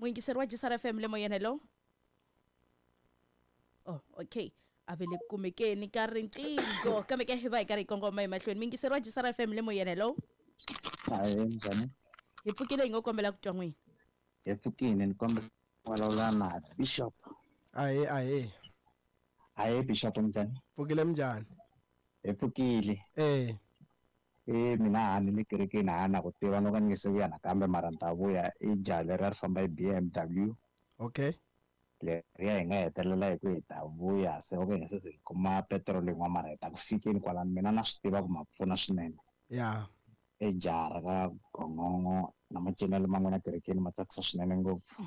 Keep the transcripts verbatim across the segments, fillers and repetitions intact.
Moyingiseri wa Jesara F M le moyena hello. Oh, okay. Abele kumekeni ka rinqingo ka meke hiva ka ri kongoma emahlweni. Moyingiseri wa Jesara F M le moyena hello. Hayi njani? Hi pfukile ngokombela ku twa n'wina. Hi pfukile ni kombela vulavula na Bishop. Aye aye. Hayi Bishop njani? Pfukile njani? Hi pfukile. Eh. Eh mina hani ni kerekeni hana ku tiva no ka ni se vuya nakambe mara nta vuya ijale ra ri famba hi B M W. Okay. Le ya hi nga hetelela hi ku hi ta vuya se oke se se kuma petrol yin'wana mara hi ta ku fikeni kwalani mina na swi tiva ku ma pfuna swinene. Yeah. Ejara ka gongongo na macinelo man'wana kerekeni ma tsakisa swinene ngopfu.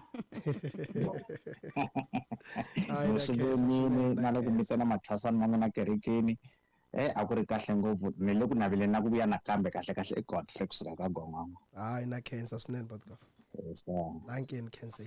Hayi swinene na loko mi tena mathlasani man'wana kerekeni eh a ku ri kahle ngopfu ni le ku naveleni na ku vuya nakambe kahle kahle i God flex ka gongongo. Hayi na cancer swinene but go. Yes. Nanke ni cancel.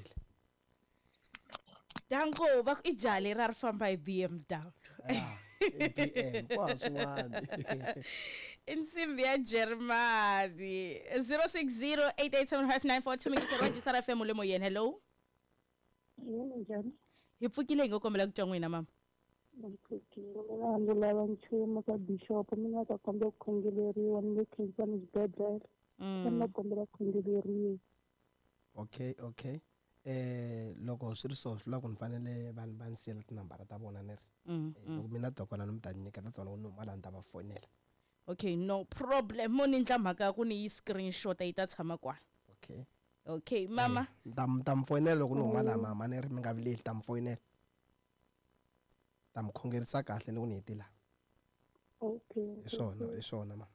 Danko va ku ijale ra ri famba hi B M W. Ah. B M kwaswani. Insimbi ya Germany zero six zero eight eight seven five nine four two Moyingiseri wa Jesara F M le moyena hello. Yini njani? Hi pfukile ngokombela ku twa n'wina mama. Ngipfukile mina ndzi lava nchumu ka Bishop mina ta kombela ku khongeleriwa ni le Kenzani xibedhlele. Mina kombela ku khongeleriwa. Okay okay. Eh loko swi ri so swi la ku ni fanele vanhu va nsiyela tinambara ta vona ni ri. Loko mina dokona ni mi ta nyiketa tona ku ni huma laha ni ta va fonela. Okay, no problem. Moni ndla mhaka ku ni yi screenshot yi ta tshama kwana. Okay. Okay, mama. Ndam ndam fonela loko ni huma laha mama ni ri mi nga vileli ta mi fonela. Ta mi khongerisa kahle ni ku ni hetila. Okay. Iswona iswona mama.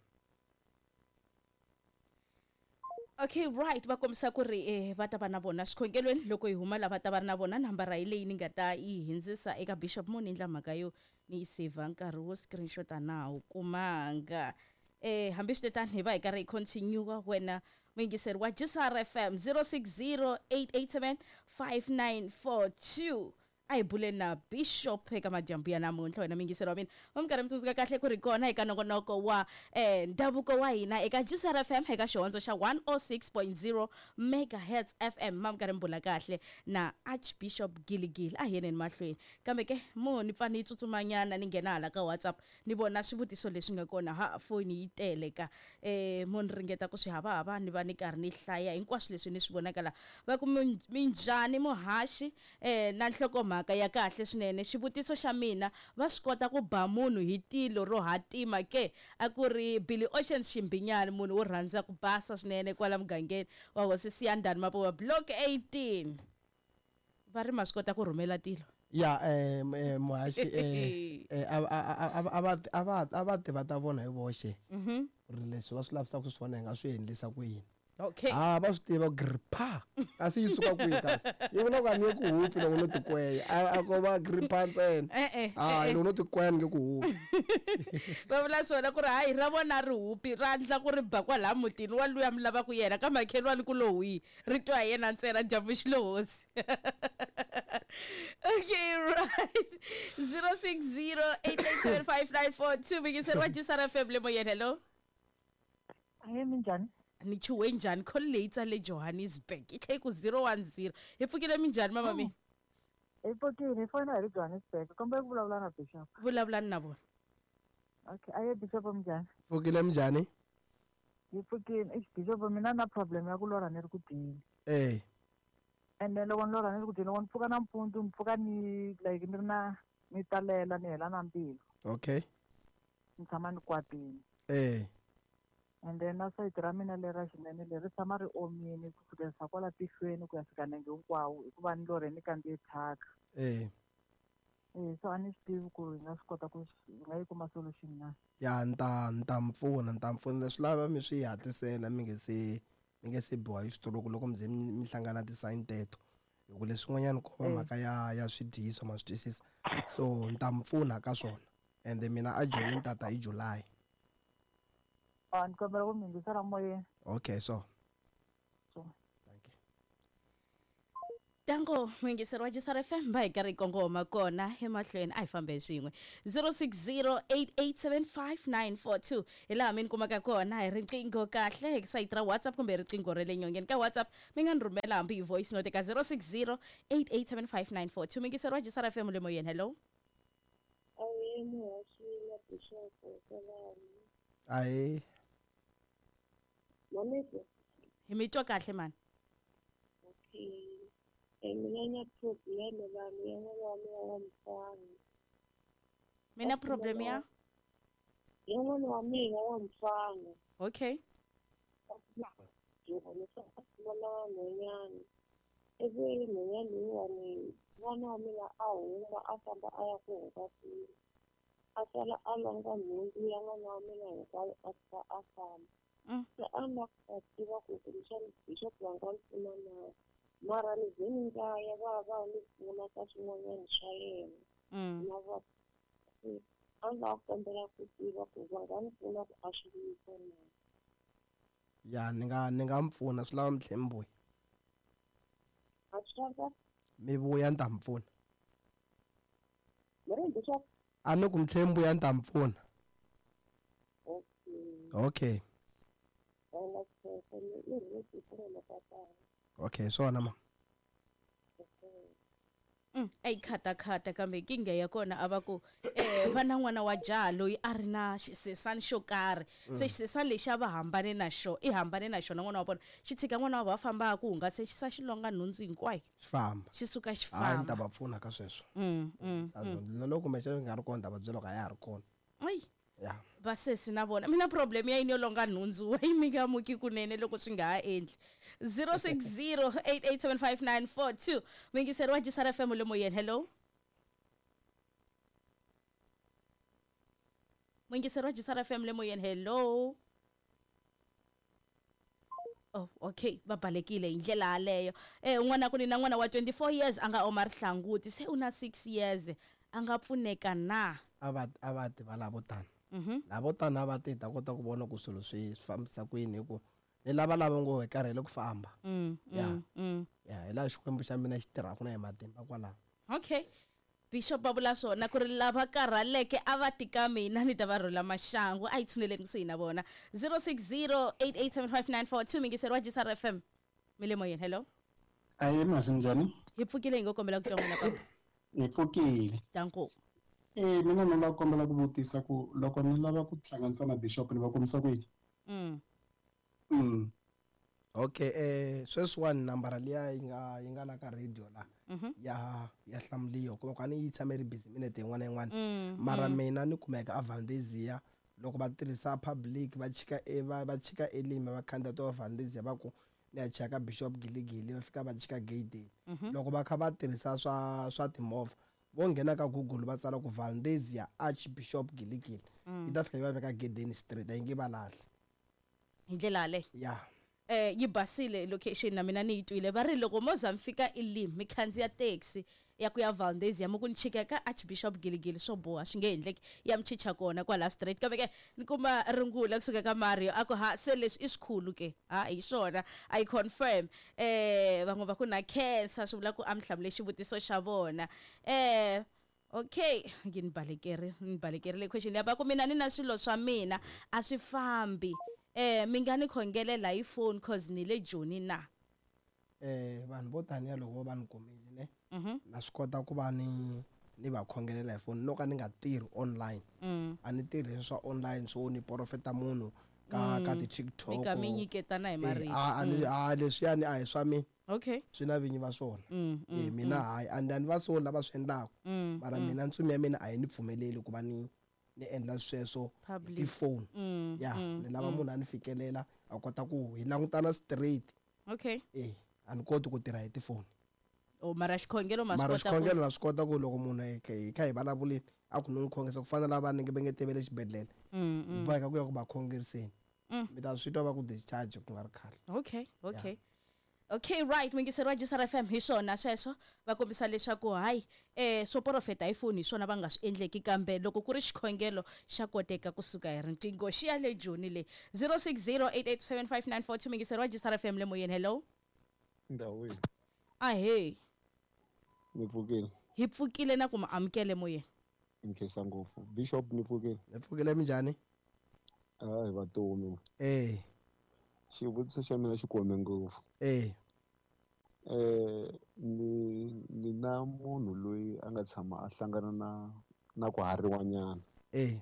Okay, right. Va komisa ku ri eh va ta va na vona xikhongelweni loko hi huma lava ta va na vona nambara yi leyi ni nga ta yi hindzisa eka Bishop Moni ndla mhaka yo ni yi save nkarhi wo screenshot na wu kumanga. Eh hambi swi tani hi va hi karhi hi continue wena Moyingiseri wa Jesara F M zero six zero eight eight seven five nine four two. Ai bule na Bishop eka madyambu ya namuntlha wena Moyingiseri wa mina wa mikarhi mitsundzuka kahle ku ri kona eka nongonoko wa eh ndhavuko wa hina eka Jesara F M eka xihondzo xa one oh six point zero megahertz F M ma mikarhi mbula kahle na Archbishop Giligili a yeneni mahlweni kambe ke Moni pfani yi tsutsumanyana ni nghena hala ka WhatsApp ni vona swivutiso leswi nga kona ha phone yi tele ka eh Moni ringeta ku swi hava hava ni va ni karhi ni hlaya hinkwaswo leswi ni swi vonaka la va ku minjhani muhashi eh na nhloko mhaka ya kahle swinene xivutiso xa mina va swi kota ku ba munhu hi tilo ro hatima ke a ku ri Billy Ocean Ximbinyana munhu wo rhandza ku basa swinene kwala mugangeni wa Hosi Siyandani Mapuva block eighteen va ri ma swi kota ku rhumela tilo. Ya eh muhashi eh ava ava ava tiva ta vona hi voxe. Mhm. Ri leswi va swi lavisaka ku swi vona hi nga swi endlisa ku yini. Okay. Ah va swi tiva gripa kasi yi suka ku yi kasi yi vona ku ani ku hupi loko no tikweya a ko va gripa ntsena eh eh ah loko no tikweya nge ku hupi va vula swona ku ri hayi ra vona ri hupi ra ndla ku ri ba kwala mutini wa luya mi lava ku yena ka makhelwani ku lowi ri twa yena ntsena dyambu xilohosi. Okay, right. zero six zero eight eight seven five nine four two Moyingiseri wa Jesara F M le moyena hello. Hayi minjani? Ni chuwe njhani call later le Johannesburg i tlhe ku zero one zero hi pfukile minjhani mama mina. Hi pfukile fona hi Johannesburg kombela ku vulavula na Bishop. Vulavulani na vona. Okay, aye Bishop minjhani? Pfukile njhani? Hi pfukile i Bishop mina na problem ya ku lora ni ri ku dini. Eh. And then loko ni lora ni ri ku dini loko ni pfuka nampundzu ni pfuka ni like ni ri na ni talela ni hela na mbilu. Okay. Ni tshama ni kwatini. Eh. And then na sayiti ra mina lera xinene leri tshama ri omini ku fikisa kwala tihlweni ku ya fika nenge hinkwawo hikuva ni lore ni kandziye thyaka. Eh. Eh so a ni swi tivi ku hi nga swi kota ku hi nga yi kuma solution na. Ya nta nta mpfuna nta mpfuna leswi lava mi swi hatlisela mi nge se mi nge se boha xituluku loko mi ze mi hlangana ti sign teto loko leswin'wanyana ko va mhaka ya ya swidyiso ma swi twisisa so nta mpfuna ka swona and mina a Joni tata hi July. Ah ni kombela ku mi yingisela moyeni. Okay so So thank you. Dango mwingiseri wa Jisara F M ba ikari kongoma kona emahlweni ayifambe swin'we zero six zero eight eight seven five nine four two ila mina kumaka kona hi riqingho kahle sayitra WhatsApp kumbe riqingho rele nyongeni ka WhatsApp mi nga nirhumela hambi hi voice note ka zero six zero eight eight seven five nine four two mwingiseri wa Jisara F M le moyeni. Hello awuyeni washila Bishop salami Aye mameke hi mitwa kahle man. okay mina na problem la mina wami wamfana Mina problem ya yena wami wamfana okay Mwana mwenyani ebe mwenyani wani mwana wami la awuma afamba aya kuhokasini asala alanga muntu yanga wami la ngale asa afamba se anda kusiba kukulisha Bishop wanga mfuna na mara ni zinga ya baba ni kuna kashi mwenyani shayeni na baba anda kutembea kusiba kuvanga mfuna kuashirika na ya ninga ningamfuna silava mthlembuyi achaka mivuya ndamfuna mara Bishop ani kumthlembuya ndamfuna okay okay wala sasa ni ile kitu na papa okay sona ma Mm, ay khata khata kambe kinga ya kona abaku eh vana n'wana wa jaha loyi a ri na xisesani xo karhi se xisesani lexi a va hambane na xo i hambane na xona n'wana wa vona xi tshika n'wana wa va fambaka ku hungase xi sa xi longa nhundzu hinkwayo xifamba xi suka xi hayi ni ta famba. va pfuna ka sweswo Mm, mm, mm. na loko kumbexana swi nga ri kona ni ta va byela ku a ya ha ri kona Ay ya vasesi na vona mina problem ya yini yo longa nhundzu wa yi mi nga muki kunene loko swi nga ha endli zero six zero eight eight seven five nine four two mwingiseri wa Jisara F M le moyeni. Hello mwingiseri wa Jisara F M le moyeni. Hello oh okay va balekile hi ndlela yaleyo eh un'wana ku ni na n'wana wa twenty-four years anga Omar Hlanguti se una six years anga pfuneka na a va a va ti va lavo tani mhm lavo tani a va ti ta kota ku vona ku swilo swi fambisa kwini hi ku ni lava lava ngo hi karhele ku famba mm ya mm, mm. ya hi laha xikwembu xa mina xi tirhaka na hi matimba kwalaho Okay. Bishop babula swona ku ri lava karhaleke a va tika mina ni ta va rhula maxangu a yi tshuneleni kusuhi na vona zero six zero eight eight seven five nine four two mingiseri wa Jisara F M mi le moyeni. Hello Aye masinjani hi pfukile hi ngo kombela ku twa n'wina papa hi pfukile danko eh mina ni lava kombela ku vutisa ku loko ni lava ku hlanganisa na Bishop ni va kombisa ku yini mm mm okay eh sweswiwani nambara liya yi nga yi nga la ka radio la mhm ya ya hlamliyo ku va ku a ni yi tshame ri busy minute yin'wana na yin'wana mm mara mina ni kumeka a Valdezia loko va tirhisa public va chika e va va chika elimi va khandiya to Valdezia va ku ni ya cheka Bishop Giligili va fika va chika gate loko va kha va tirhisa swa swa timovha vo nghena ka Google va tsala ku Valdezia Archbishop Giligili yi ta fika yi va veka Gedeni Street a yi nge va lahli hi ndlela yaleyo ya eh yi basile location na mina ni yi twile va ri loko Mozambique ilim mi khandziya taxi ya ku ya Valdezia mo ku ni chika ka Archbishop Giligili swo boha swi nge endleki ya mchicha kona kwala straight kambe ke ni kuma ringula kusuka ka Mario ako ha se leswi i swikhulu ke ha hi swona I confirm eh van'we va ku na cancer swi vula ku amhlamule xivutiso xa vona eh okay ngini balekeri ni balekerile question ya ba ku mina ni na swilo swa mina a swi fambi eh mingani khongelela hi phone cause ni le Joni na eh vanhu vo taniya loko va ni kumile ne mhm na swi kota ku va ni ni va khongelela hi phone no ka ni nga tirhi online mm a ni tirhi swa online swo ni profeta munhu ka ka ti TikTok mika mi nyiketana hi marito a ni a leswiyani a hi swa mina okay swi na vinyi va swona mm eh mina hayi and ni va swona lava swi endlaka mm mara mina ntsumi ya mina a yi ni pfumeleli ku va ni ni endla sweswo Public. ti phone mm ya mm, ni lava munhu a ni fikelela a kota ku hi langutana straight okay eh a ni koti ku tirha hi tifoni o mara xikhongelo mara maswota xikhongelo na swi kota ku loko munhu hi kha- hi kha hi vulavuleni a ku ni n'wi khongesa ku fana na lava ni nge va nge tevele xibedhlele mm mm boheka ku ya ku va khongeriseni Mm. mi ta swi twa va ku discharge ku nga ri khale okay okay okay right mingiseri wa Jisara F M hi swona sweswo va kombisa leswaku hayi eh swo profeta hi phone hi swona va nga swi endleki kambe loko ku ri xikhongelo xa koteka kusuka hi riqingho xi ya le Joni le zero six zero eight eight seven five nine four two mingiseri wa Jisara F M le moyeni. Hello Ndawini. ah hey ni pfukile hi pfukile na ku mi amukele moyeni. ni khensa ngopfu Bishop ni pfukile ni pfukile minjhani? hayi vatomi Eh xivutiso xa mina xi kome ngopfu eh eh ni ni na munhu loyi a nga tshama a hlangana na na ku hariwa nyana eh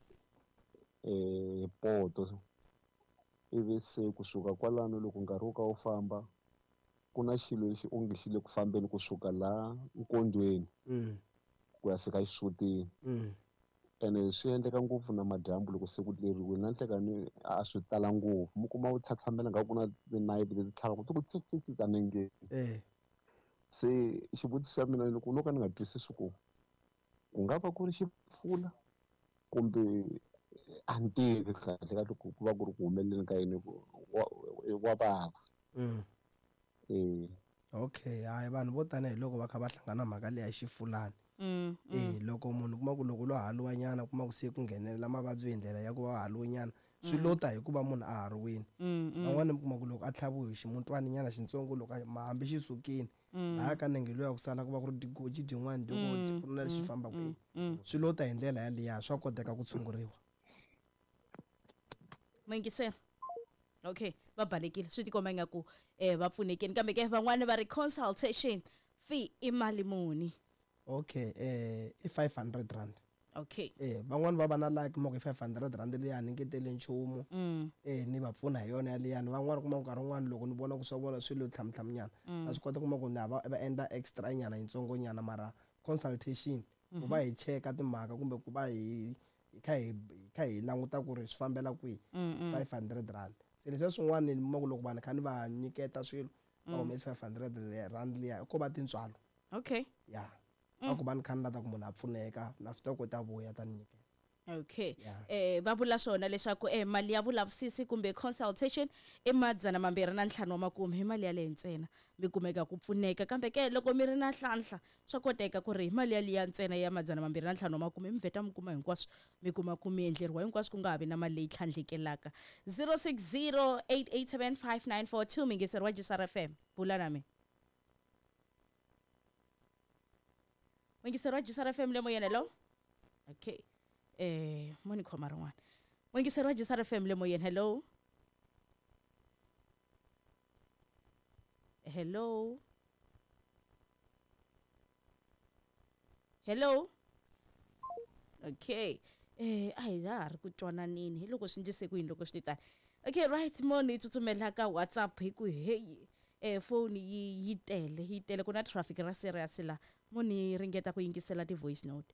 eh poto ivi se kusuka kwalano loko nkarhi wu ka wu famba ku na xilo lexi onge xi le ku fambeni kusuka la nkondweni mm ku ya fika xisutini mm ene swi endleka ngopfu na madyambu loko se ku tleriwile na nhlekani a swi tala ngopfu mi kuma wu tlhatlhamela nga ku na tinayiti leti tlhavaka ti ku tsitsitsi ta nengeni eh se xivutiso xa mina loko no ka ni nga twisisi ku ku nga va ku ri xipfula kumbe a ni tivi kahle ka loko ku va ku ri ku humeleleni ka yini wa bava mm eh okay hayi vanhu vo tanihi loko va kha va hlangana mhaka leyi ya xifulani Mm. eh loko munhu kuma ku loko lo haliwa nyana kuma ku se ku nghenelela mavabyi hi ndlela ya ku va haliwe nyana swi lota hikuva munhu a hariwini van'wani mi kuma ku loko a tlhaviwe hi ximutwani nyana xitsongo loko hambi xi sukini laha ka nenge loyi ya ku sala ku va ku ri tigoji tin'wani ku na lexi fambaka e swi lota hi ndlela yaliya swa koteka ku tshunguriwa. Mangisera. Okay, va balekile swi tikomba ingaku eh va pfunekeni kambe ke van'wani va ri consultation fee i mali muni? Okay eh i five hundred rand. Okay. Eh van'wani va va na like mo ke five hundred rand leya ni ngetele nchumu eh ni va pfuna hi yona leya ni van'wani kuma nkarhi wun'wani loko ni vona ku swa vona swilo tlhamtlhamu nyana a swi kota kuma ku na va endla extra nyana yitsongo nyana mara consultation ku va hi cheka timhaka kumbe ku va hi kha hi kha hi languta ku ri swi fambela kwihi five hundred rand. Se leswi swin'wana ni mo loko vanhu khani va nyiketa swilo va humesa five hundred rand leya ko va tintswalo. Okay. Yeah. Aku ban khandata ku munhu a pfuneka na swi ta kota vuya ta nyike. Okay. Eh va vula swona leswaku eh mali ya vulavisisi kumbe consultation i madzana mambirhi na ntlhanu wa makume hi mali ya le ntsena mi kumeka ku pfuneka kambe ke loko mi ri na nhlahla swa koteka ku ri hi mali ya liya ntsena ya madzana mambirhi na ntlhanu wa makume mi vheta mi kuma hinkwaswo mi kuma ku mi endleriwa hinkwaswo ku nga vi na mali leyi tlhandlekelaka. zero six zero eight eight seven five nine four two mi ngeseriwa Jisara F M bula na mi. Wengiseriwa Jisara F M le moyena lo? Okay. Eh moni khoma rin'wana. Wengiseriwa Jisara F M le moyena hello? Hello? Hello? Okay. Eh ayi la ri ku twana nini loko swi ndlise ku yini loko swi titani. Okay right moni tsutsumela ka WhatsApp hi ku hey eh phone yi yi tele yi tele ku na traffic ra serious la moni ringeta ku yingisela ti voice note.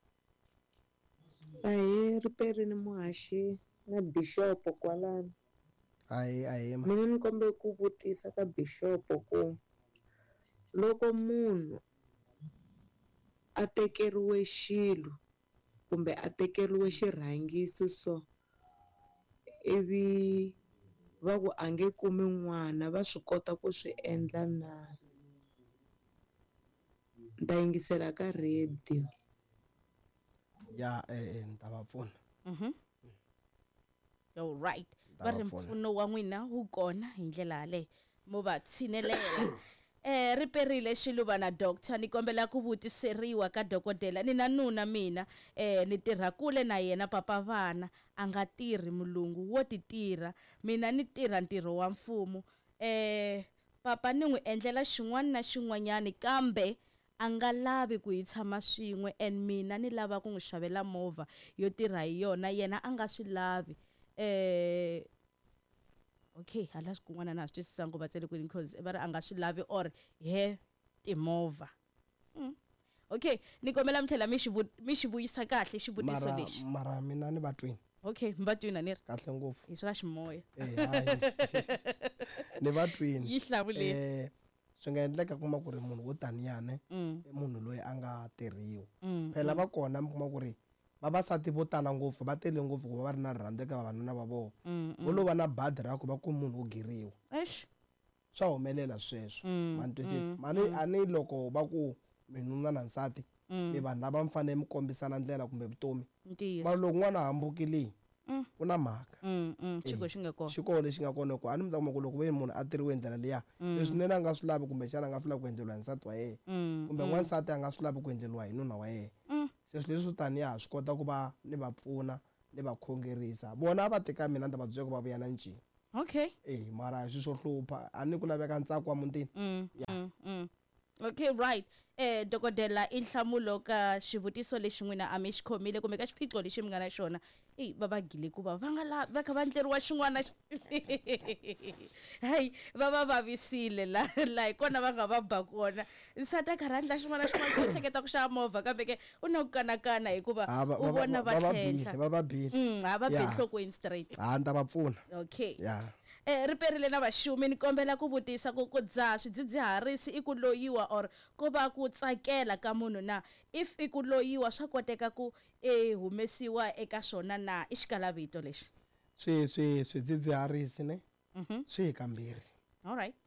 Ayi riperini muhaxi na Bishop kwalani. Ayi ayi mina ni kombe ku vutisa ka Bishop ku loko munhu a tekeriwe xilo kumbe a tekeriwe xirhangisi so ivi va ku a nge kumi n'wana va swi kota ku swi endla na ta yingisela ka radio. Ya eh ni ta va pfuna. Mhm. All right. Va ri mpfuno wa n'wina wu kona hi ndlela yale mo va tshinelela. Eh riperile xiluva na doctor ni kombela ku vutiseriwa ka dokodela ni na nuna mina eh ni tirha kule na yena papa vana a nga tirhi mulungu wo ti tirha mina ni tirha ntirho wa mfumo eh papa ni n'wi endlela xin'wana na xin'wanyani kambe a nga lavi ku hi tshama swin'we and mina ni lava ku n'wi xavela movha yo tirha hi yona yena a nga swi lavi eh okay hala kun'wana na swi twisisa ngo va tsele kwini because va ri a nga swi lavi or he timovha. Mm. Okay ni kombela mi tlhela mi xi mi xi vuyisa kahle xivutiso lexi. Mara mina ni va twini. Okay mi va twina ni ri kahle ngopfu. hi swa ximoya. Eh hayi ni va twini. Yi hlavuleni. Eh swi nga endleka kuma ku ri munhu wo taniyane munhu loyi a nga tirhiwa phela va kona mi kuma ku ri vavasati vo tala ngopfu va tele ngopfu ku va va ri na rirhandzu eka vavanuna va vona vo lo va na badi ra ku va ku munhu wo giriwa swa humelela sweswo mani twisisa mani a ni loko va ku minuna na nsati mi vanhu lava mi fanele mi kombisana ndlela kumbe vutomi mara loko n'wana hambukile ku na mhaka Mm, mm, Eh, xiko xi nga kona. xi kona lexi nga kona ku a ni mi ta kuma ku loko ve munhu a tirhiwe hi ndlela liya leswi nene a nga swi lavi kumbexana a nga swi lavi ku endleriwa hi nsati wa yena Mm, kumbe n'wansati a nga swi lavi ku endleriwa hi nuna wa yena mm. se swilo leswi swo taniya swi kota ku va ni va pfuna ni va khongerisa vona a va teka mina ni ta va byela ku va vuya na ncini Okay. eh mara hi swi swo hlupha a ni ku laveka ntsako wa mutini Mm, mm, mm. Okay, right. Eh dokodela i nhlamulo ka xivutiso lexi n'wina a mi xi khomile kumbe ka xiphiqo lexi mi nga na xona eyi va va gile ku va va nga la va kha va endleriwa xin'wana hayi va va vavisile la la hi kona va nga va ba kona nsati a karhi a endla xin'wana na xin'wana xo hleketa ku xava movha kambe ke u na ku kanakana hikuva Ah, va- u va- vona va- va va va bihile tlhenhla va va bihile Mm, a va be Yeah. enhlokweni straight. a ni ta va pfuna Okay. ya Eh ri perile na vaxumi ni kombela ku vutisa ku ku dzaha swidzidziharisi i ku loyiwa or ko va ku tsakela ka munhu na if i ku loyiwa swa koteka ku e humesiwa eka swona na i xikalavito lexi. swi swi swidzidziharisi ne Mhm. swi hi kambirhi All right.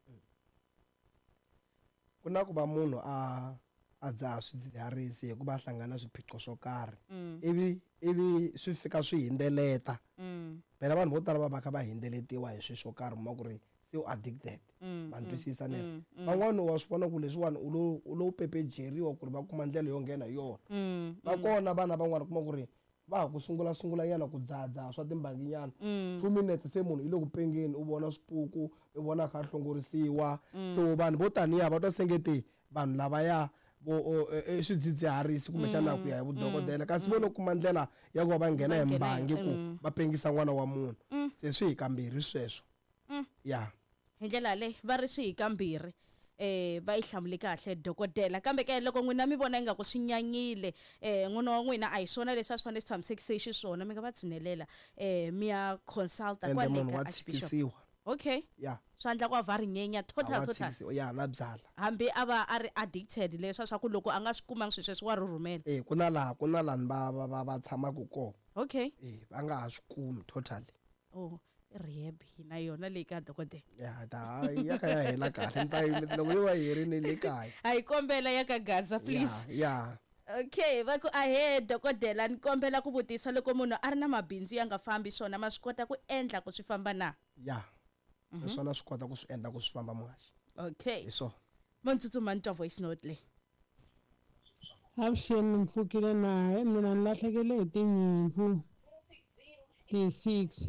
ku na ku va munhu a a dzaha swidzidziharisi hikuva a hlangana na swiphiqo swo karhi Mm. ivi ivi swi fika swi hindzeleta Mm. phela vanhu vo tala va va kha va hindzeletiwa hi swilo swo karhi kuma ku ri se u addicted Mm. va ni twisisa Mm. nene Mm. van'wani wa swi vona ku leswiwani u lo u lo pepejeriwa ku ri va kuma ndlela yo nghena hi yona Mm. va kona vana van'wani kuma ku ri va ha ku sungula sungula nyana ku dzahadzaha swa timbanginyana Mm. two minutes se munhu i le ku pengeni u vona swipuku i vona kha a hlongorisiwa so vanhu vo taniya va twa sengeti vanhu lavaya vo o- e- e- swidzidziharisi kumbexana ku ya hi vudokodela kasi vo no kuma ndlela ya ku va va nghena hi Va nghena hi- mbangi ku mm. va pengisa n'wana wa munhu Mm. se swi hi kambirhi sweswo Mm. ya Hi ndlela leyi va ri swi hi kambirhi eh va yi hlamule kahle dokodela kambe ke loko n'wina mi vona ingaku swi nyanyile eh n'wana wa n'wina a hi swona leswi a swi fanele swi tshamisekise xiswona mi nga va tshinelela eh mi ya consulta ende kwale munhu ka wa Archbishop. tshikisiwa Okay. ya Swa endla ku a va ri nyenya a total wa total. tshikisiwa ya na byala Hambi a va a ri addicted leswa swa ku loko a nga swi kumangi swilo sweswi wa rhurhumela. eh ku na laha ku na lani va va va va tshamaka kona Okay. eh va nga ha swi kumi totally Oh, i rehab na yona leyi ka dokodela. ya ta ya kha ya hela kahle ni ta yi loko yi va herini le kaya A hi kombela ya ka Gaza please. ya Okay, va ku ahe dokodela ni kombela ku vutisa loko munhu a ri na mabindzu ya nga fambi swona ma swi kota ku endla ku swi famba na. ya naswona swi kota ku swi endla ku swi famba mwaxi Okay. hi swona Mo ntsutsuma ni twa voice note leyi. Avuxeni ni pfukile naye mina ni lahlekele hi tinyimpfu ti six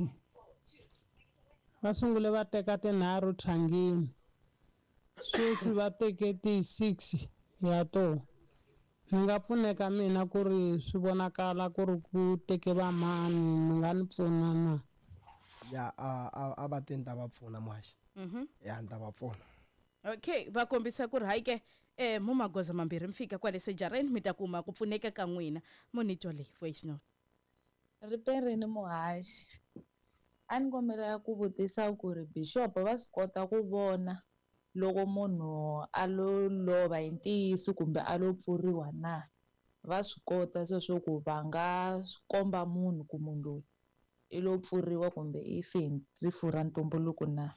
va sungule va teka tinharhu thangeni sweswi va teke ti six ya tona ni nga pfuneka mina ku ri swi vonakala ku ri ku teke va mani mi nga ni pfuna na ya a a- a va te ni ta va pfuna mwaxi Mhm. ya ni ta va pfuna Okay, va kombisa ku ri hayi ke eh mo magoza mambirhi mi fika kwale sejareni mi ta kuma ku pfuneka ka n'wina. Mo ni twa leyi voice note. Riperini muhaxi a ni kombela ku vutisa ku ri bishop va swi kota ku vona loko munhu a lo lova hi ntiyiso kumbe a lo pfuriwa na va swi kota sweswo ku va nga swi komba munhu ku munhu loyi i lo pfuriwa kumbe i fi hi rifu ra ntumbuluko na.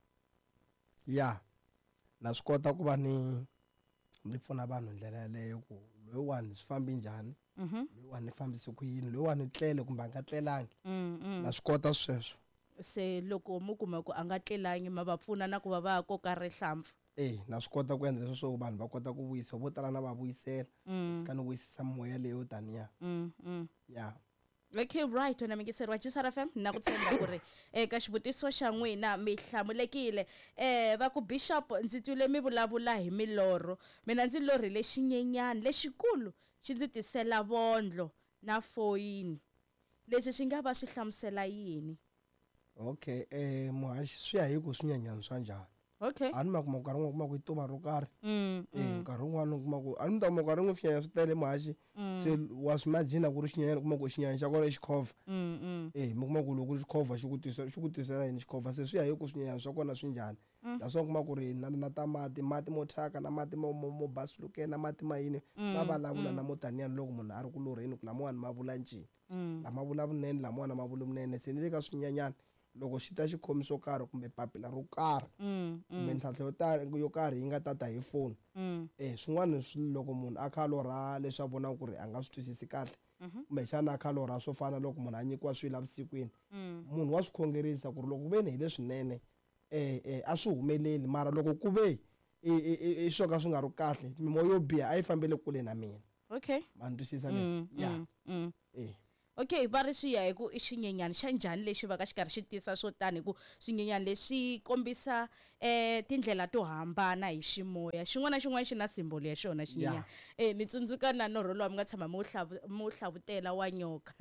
ya na swi kota ku va ni ni pfuna vanhu hi ndlela yaleyo ku loyiwani swi fambi njhani Mhm. loyiwani ni fambise ku yini loyiwani tlele kumbe a nga tlelangi Mm. mm. na swi kota sweswo Se loko mo kuma ku a nga tlelangi ma va pfuna na ku va va koka rihlampfu. eh na swi kota ku endla leswo swo vanhu va kota ku vuyisa vo tala na va vuyisela Mm. ka ni vuyisisa moya leyo taniya Mm. Mm. ya Okay, right wena mi ngiseriwa Jisara F M na ku tshemba ku ri eka xivutiso xa n'wina mi hlamulekile eh va ku bishop ndzi twile mi vulavula hi milorho mina ndzi lorhile xinyenyani lexikulu xi ndzi tisela vondlo na foyini leswi swi nga va swi hlamusela yini. okay eh muhaxi swi ya hi ku swinyenyani swa njhani Okay. a ni ma kuma nkarhi wun'we kuma ku i tuva ro karhi Mm. eh mm, nkarhi wun'wana u kuma ku a ni ta kuma nkarhi wun'we swinyanya swi tele muhaxi se wa swi imagine ku ri xinyanyani kuma ku xinyanya xa kona i xikhova mm, mm. eh mi kuma ku loko ri xikhova xi ku tisela xi ku tisela yini xikhova se swi ya hi ku swinyenyani swa kona swi njhani naswona kuma ku ri na na ta mati mati mo thyaka na mati mo mo mo basulukeni na mati ma yini ma vulavula na mo taniyani loko munhu a ri ku lorheni ku lamawani ma vula ncini lama vula vunene lamawani ma vula vunene se ni le ka swinyenyani loko xi ta xikhomi swo karhi kumbe papila ro karhi Mm. kumbe ntlhantlho yo tani yo karhi yi nga tata hi foni Mm. eh swin'wana swi loko munhu a kha a lorha leswi a vonaka ku ri a nga swi twisisi kahle kumbexana khalora swo fana loko munhu a nyikiwa swilo avusikwini munhu wa swi khongerisa ku ri loko ku ve ni hi leswinene eh eh a swi humeleli mara loko ku ve i swo ka swi nga ri kahle mimoya yo biha a yi fambele kule na mina okay ma ni twisisa le ya eh okay va ri swi ya hi ku i xinyenyani xa njhani lexi va ka xi karhi xi tisa swo tani hi ku swinyenyani leswi kombisa eh tindlela to hambana hi ximoya xin'wana na xin'wana xi na simbolo ya xona xinyenyani eh mi tsundzuka na norho lowa mi nga tshama mu hlavutela wa nyoka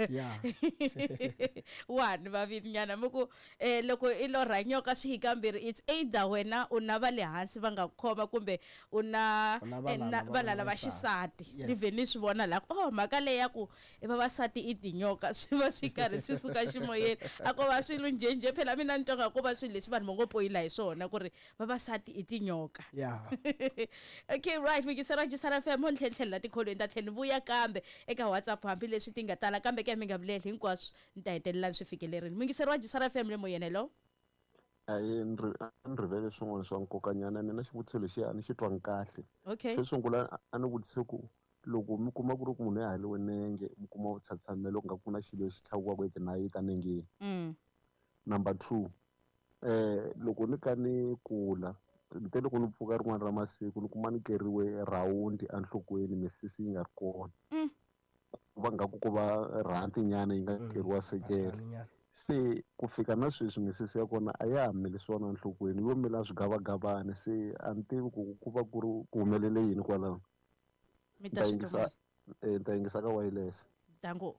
one vavinyana mi ku eh loko i lorha nyoka swi hi kambirhi it's either wena u na va le hansi va nga khoma kumbe u na valala va xisati ni ve ni swi vona la oh mhaka leyi ya ku vavasati i tinyoka swi va swi karhi swi suka ximoyeni a ko va swilo njenje phela mina ni tonga ko va swilo leswi vanhu mo poyila hi swona ku ri vavasati i tinyoka yeah okay right mi kisera jisara F M on tlhentlhela tikholweni ta tlhela vuya kambe eka WhatsApp hambi leswi ti nga tala kambe ke mi nga vuleli hinkwaswo ni ta hetelela swi fikelerini mi kisera jisara F M le moyene lo ayi ni rivele swin'wana swa nkokanyana ni na xivutiso lexi a ni xi twangi kahle okay xo sungula a ni vutise ku loko mi kuma ku ri ku munhu ya haliwe nenge mi kuma vutshamisano loko nga ku na xilo lexi tlhaviwaka hi tinayiti enengeni number two eh loko ni ka ni kula nte loko ni pfuka rin'wana ra masiku ni kuma ni keriwe rhawundi enhlokweni misisi yi nga ri kona ku va nga ku ku va rhanti nyana yi nga keriwa sekele se ku fika na sweswi misisi ya kona a ya ha mili swona enhlokweni yo mila swigavagavani se a ni tivi ku ku va ku ri ku humelele yini kwalaho mi ta swi tiva eh ta yingisa ka wireless dango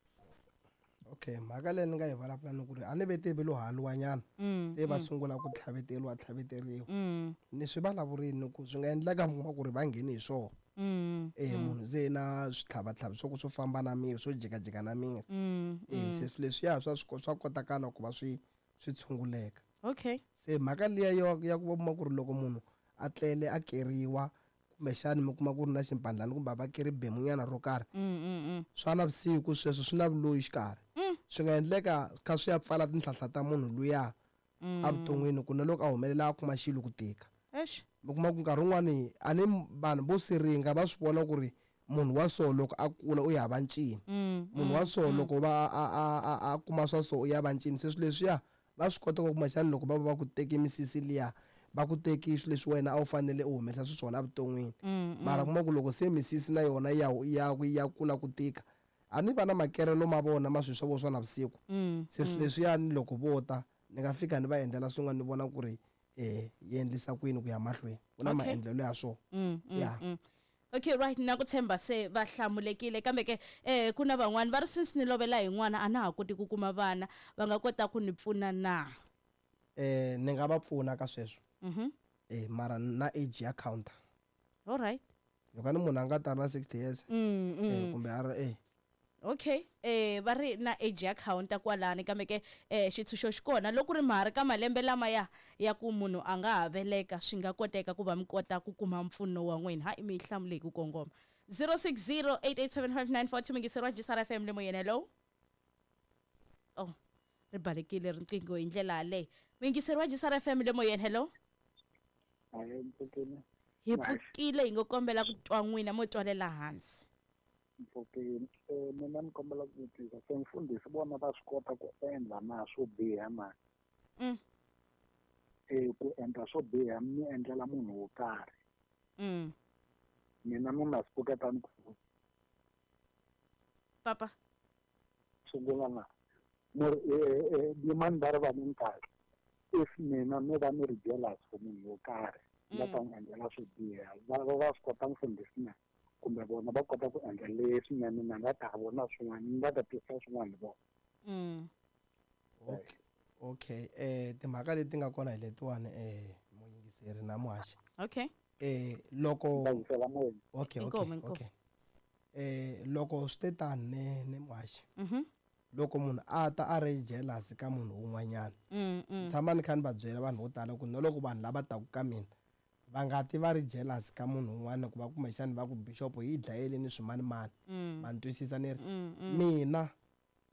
okay mhaka leyi ni nga yi vulavulani ku ri a ni ve tivi lo haliwa nyana se va sungula ku tlhaveteriwa tlhaveteriwa ni swi vulavurini ku swi nga endleka mi kuma ku ri va ngheni hi swona eh munhu ze na switlhavatlhavi swo ku swo famba na miri swo jikajika na miri eh se swilo leswiya swa swa kotakala ku va swi swi tshunguleka okay se mhaka liya ya ku va ku ri loko munhu a tlele a keriwa kumbexani mi kuma ku ri na ximpandlani kumbe va keri bemunyana ro karhi swa na vusiku sweswo swi na vuloyi xikarhi swi nga endleka kha swi ya pfala tinhlahla ta munhu luya evuton'wini ku na loko a humelela a kuma xilo ku tika mi kuma ku nkarhi wun'wani a ni vanhu vo siringa va swi vona ku ri munhu wa so loko a kula u ya va ncini munhu wa so loko va a kuma swa so u ya va ncini se swilo leswiya va swi kota ku kumbexani loko va va va ku teki misisi liya va ku teki swilo leswi wena a wu fanele u humesa swiswona evuton'wini mara kuma ku loko se misisi na yona ya ya ya kula ku tika a ni va na makerelo ma vona ma swilo swa vo swa na vusiku se swilo leswiyani loko vo ta ni nga fika ni va endlela swin'wana ni vona ku ri eh yi endlisa kwini ku ya mahlweni ku na maendlelo ya swona ya okay right na ku tshemba se va hlamulekile kambe ke eh kuna van'wana va ri since ni lovela hi n'wana a na ha koti ku kuma vana va nga kota ku ni pfuna na eh ni nga va pfuna ka sweswo eh mara na age ya counter all right loko ni munhu a nga ta na sixty years eh kumbe a eh okay eh va ri na age ya counter kwalani kambe ke eh xitshunxo xi kona loko ri mahari ka malembe lama ya ya ku munhu a nga ha veleka swi nga koteka ku va mi kota ku kuma mpfuno wa n'wina ha mi hlamule ku kongoma zero six zero eight eight seven five nine four two mingiseriwa Jisara F M le moyena hello oh ri balekile riqingho hi ndlela yaleyo mingiseriwa Jisara F M le moyena hello ayi mpfukile hi pfukile hi ngo kombela ku twa n'wina mo twalela hansi mpfukile eh mina ni kombela ku vutisa se mfundhisi vona va swi kota ku endla na swo biha na mm eh ku endla swo biha mi endlela munhu wo karhi mm mina mi nga spoketani ku papa sungula na mo eh di mandara va ni nkarhi if mina mi va ni ri jealous for munhu wo karhi va ta n'wi endlela swo biha va va swi kota mfundhisi na kumbe vona va kota ku endla leswi na mina nga ta vona swin'wana ni nga ta tisa swin'wana vona mm okay okay eh timhaka leti nga kona hi letiwani eh muyingiseri na muhaxi okay eh loko okay okay okay eh loko stetani ne ne muhaxi mhm loko munhu a ta a ri jealous ka munhu un'wanyana mm tshama ni kha ni va byela vanhu vo tala ku na loko vanhu lava taku ka mina va nga ti va ri jealous ka munhu un'wana ku va kumbexani va ku bishop yi dlayele ni swimanimani ma ni twisisa ni ri mina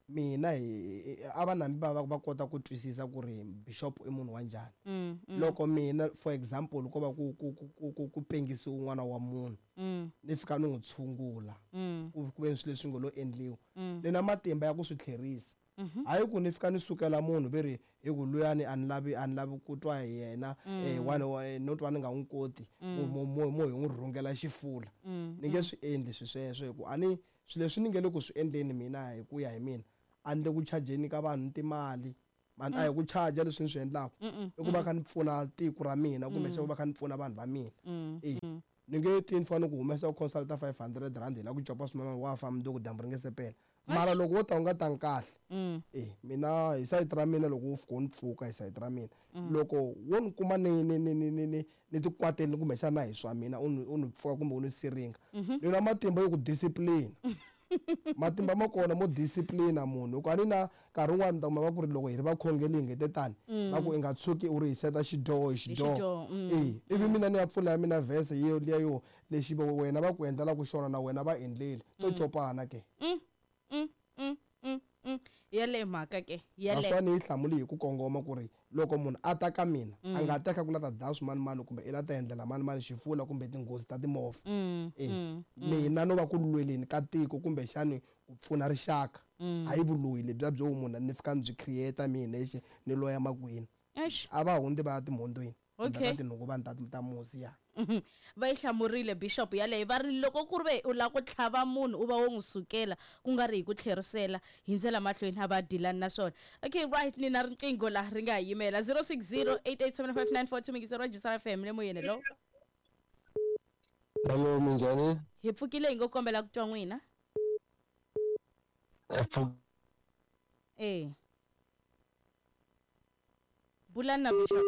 mina hi avanhambi va va kota ku twisisa ku ri bishop i munhu wa njhani Mm, mm, loko mina for example ko va ku ku ku ku ku pengisiwa un'wana wa munhu mm, ni fika ni n'wi tshungula mm, ku ku ve swilo leswi ngo lo endliwa mm, ni na matimba ya ku swi tlherisa mhm, hayi ku ni fika ni sukela munhu ve ri hi ku luyani a ni lavi a ni lavi ku twa hi yena eh wani wa- no twa ni nga n'wi koti mo mo mo mo hi n'wi rhungela xifula mm, ni nge swi endli swi sweswo hi ku a ni swilo leswi ni nge le ku swi endleni mina hi ku ya hi mina a ni le ku chajeni ka vanhu timali mani a hi ku charge leswi ni swi endlaka mm, mm, i ku va kha ni pfuna tiko ra mina kumbe se ku va kha ni pfuna vanhu va mina mm, eh mm, ni nge ti ni fanele ku humesa ku consulta five hundred rand hi la ku jopa swimama wa famba loko dyambu ri nge se pela mara loko wo ta u nga tangi kahle mm, eh mina hi sayiti ra mina loko wo fika u ni pfuka hi sayiti ra mina loko wo ni kuma ni ni ni ni ni ni ni ti kwateli kumbexana hi swa mina u ni u ni pfuka kumbe u ni siringa ni na matimba yo ku discipline matimba ma kona mo disciplina munhu loko a ni na nkarhi wun'wani ni ta kuma va ku ri loko hi ri vakhongeli hi ngete tani va ku i nga tshuki u ri hi seta xidyoho hi xidyoho xidyoho, mm. eh ivi mina ni ya pfula ya mina vhese yo liya yo lexi vo- wena va ku endlelaku xona na wena va endleli to copana ke mm, mm, mm, mm, mm. yaleyo mhaka ke naswona yaleyo ni yi hlamuli hi ku kongoma ku ri loko munhu a ta ka mina a nga teka ku la ta dlaya swimanimani kumbe i la ta endlela manimani xifula kumbe tinghozi ta timovha Mm, eh mm, mina no va ku lweleni ka tiko kumbe xani ku pfuna rixaka hayi vuloyi lebyiya byo munhu ni fika ni byi create mina nexe ni loya makwini Eish. a va hundzi va ya timhondweni Okay. ka tinhunguvani ta ta musi ya Mhm. va yi hlamurile bishop yaleyo va ri loko ku ri ve u lava ku tlhava munhu u va wo n'wi sukela ku nga ri hi ku tlherisela hi ndlela mahlweni a va dilani na swona okay right ni na riqingho laha ri nga ha yimela zero six zero eight eight seven five nine four two mikisero register f m le moyeni lo Hello, minjhani? hi pfukile hi ngo kombela ku twa n'wina eh bulani na bishop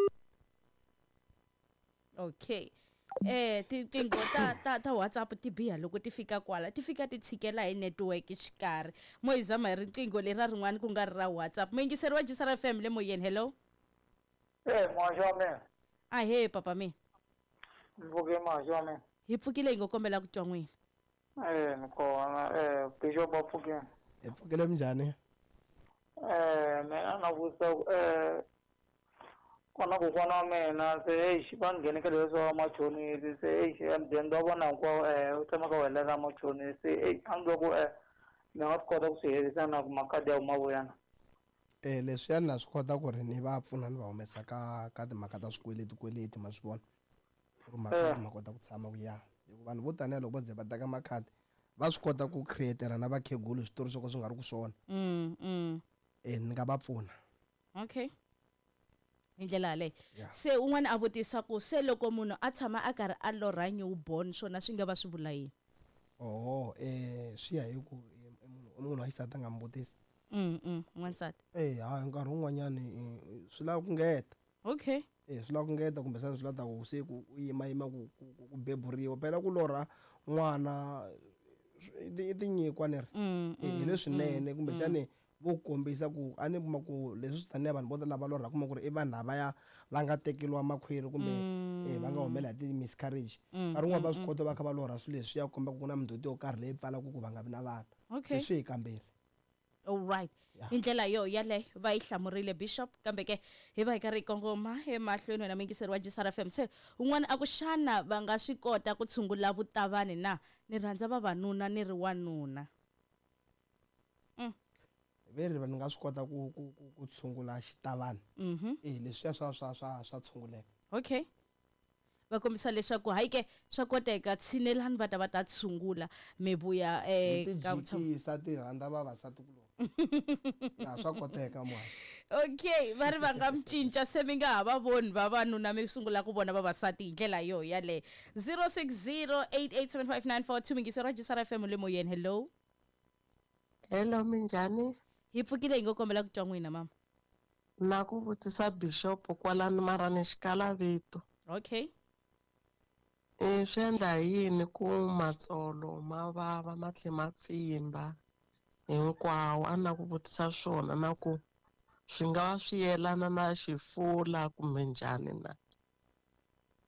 okay eh tiqingho ta ta ta WhatsApp ti biha loko ti fika kwala ti fika ti tshikela hi network xikarhi mo hi zama hi riqingho lera rin'wana ku nga ri ra WhatsApp muyingiseri wa Jisara F M le moyeni hello Eh, mahlo me. ah he papa me Mvuke mahlo me. hi pfukile hi ngo kombela ku twa n'wina Eh, nikona eh Bishop Apfuke. hi pfukele minjhani Eh, mina na vusa eh kona ku kona wa mina se eish va nghene ka leswi wa machonisi se eish mudende wa vona hinkwawo eh u tshama ka wena ka machonisi se eish a ni loko eh ni nga swi kota ku swi herisa na ku makhadi ya huma vuyana. eh leswiyani na swi kota ku ri ni va pfuna ni va humesa ka ka timhaka ta swikweleti kweleti ma swi vona ku ri makhadi ma kota ku tshama ku ya hikuva vanhu vo taniya loko vo ze va teka makhadi va swi kota ku createla na vakhegulu switori swo ka swi nga ri ku swona mm mm eh ni nga va pfuna okay hi ndlela yaleyo Yeah. se un'wana a vutisa ku se loko munhu a tshama a karhi a lorha newborn swona swi nga va swi vula yini oho eh swi ya hi ku eh, eh, munhu munhu wa xisati a nga mi vutisi mm mm n'wansati eh hayi nkarhi wun'wanyani eh, swi lava ku ngeta okay eh swi lava ku ngeta kumbe swi lava ta ku se ku u yimayima ku ku- ku- ku beburiwa phela ku lorha n'wana swi- i ti- i tinyikwa ni ri mm Eh, hi leswinene kumbe xani vo kombisa ku a ni kuma ku leswi swi taniya vanhu vo tala va lorha kuma ku ri i vanhu lavaya va nga tekeliwa makhwiri kumbe eh, va nga humela hi ti-miscarriage nkarhi wun'wana va swi kota va kha va lorha swilo leswi ya komba ku na mindhoti yo karhi leyi pfalaka ku va nga vi na vana okay se swi hi kambeli all right hi ndlela yo yaleyo va yi hlamurile bishop kambe ke hi va hi karhi hi kongoma emahlweni wena muyingiseri wa Jisara F M se un'wana a ku xana va nga swi kota ku tshungula vutavani na ni rhandza vavanuna ni ri wanuna ve ri ni nga swi kota ku ku ku ku tshungula xitavani mhm eh leswiya swa swa swa swa tshunguleka okay va kombisa leswaku hayi ke swa koteka tshinelani va ta va ta tshungula mi vuya eh ti ka vutshamo jikisa ti rhandza vavasati kulo ya swa koteka muhaxi okay va ri va nga mi cinca se mi nga ha va voni vavanuna mi sungula ku vona vavasati hi ndlela yo yaleyo zero six zero eight eight seven five nine four two mingisero wa Jisara F M le moyeni hello Hello minjhani? hi pfukile hi ngo kombela ku twa n'wina mama Na ku vutisa Bishop kwalani marani xikala vito. okay Eh swi endla hi yini ku matsolo ma vava ma tlhe ma pfimba hinkwawo a na ku vutisa swona na ku swi nga va swi yelana na xifula kumbe njhani na.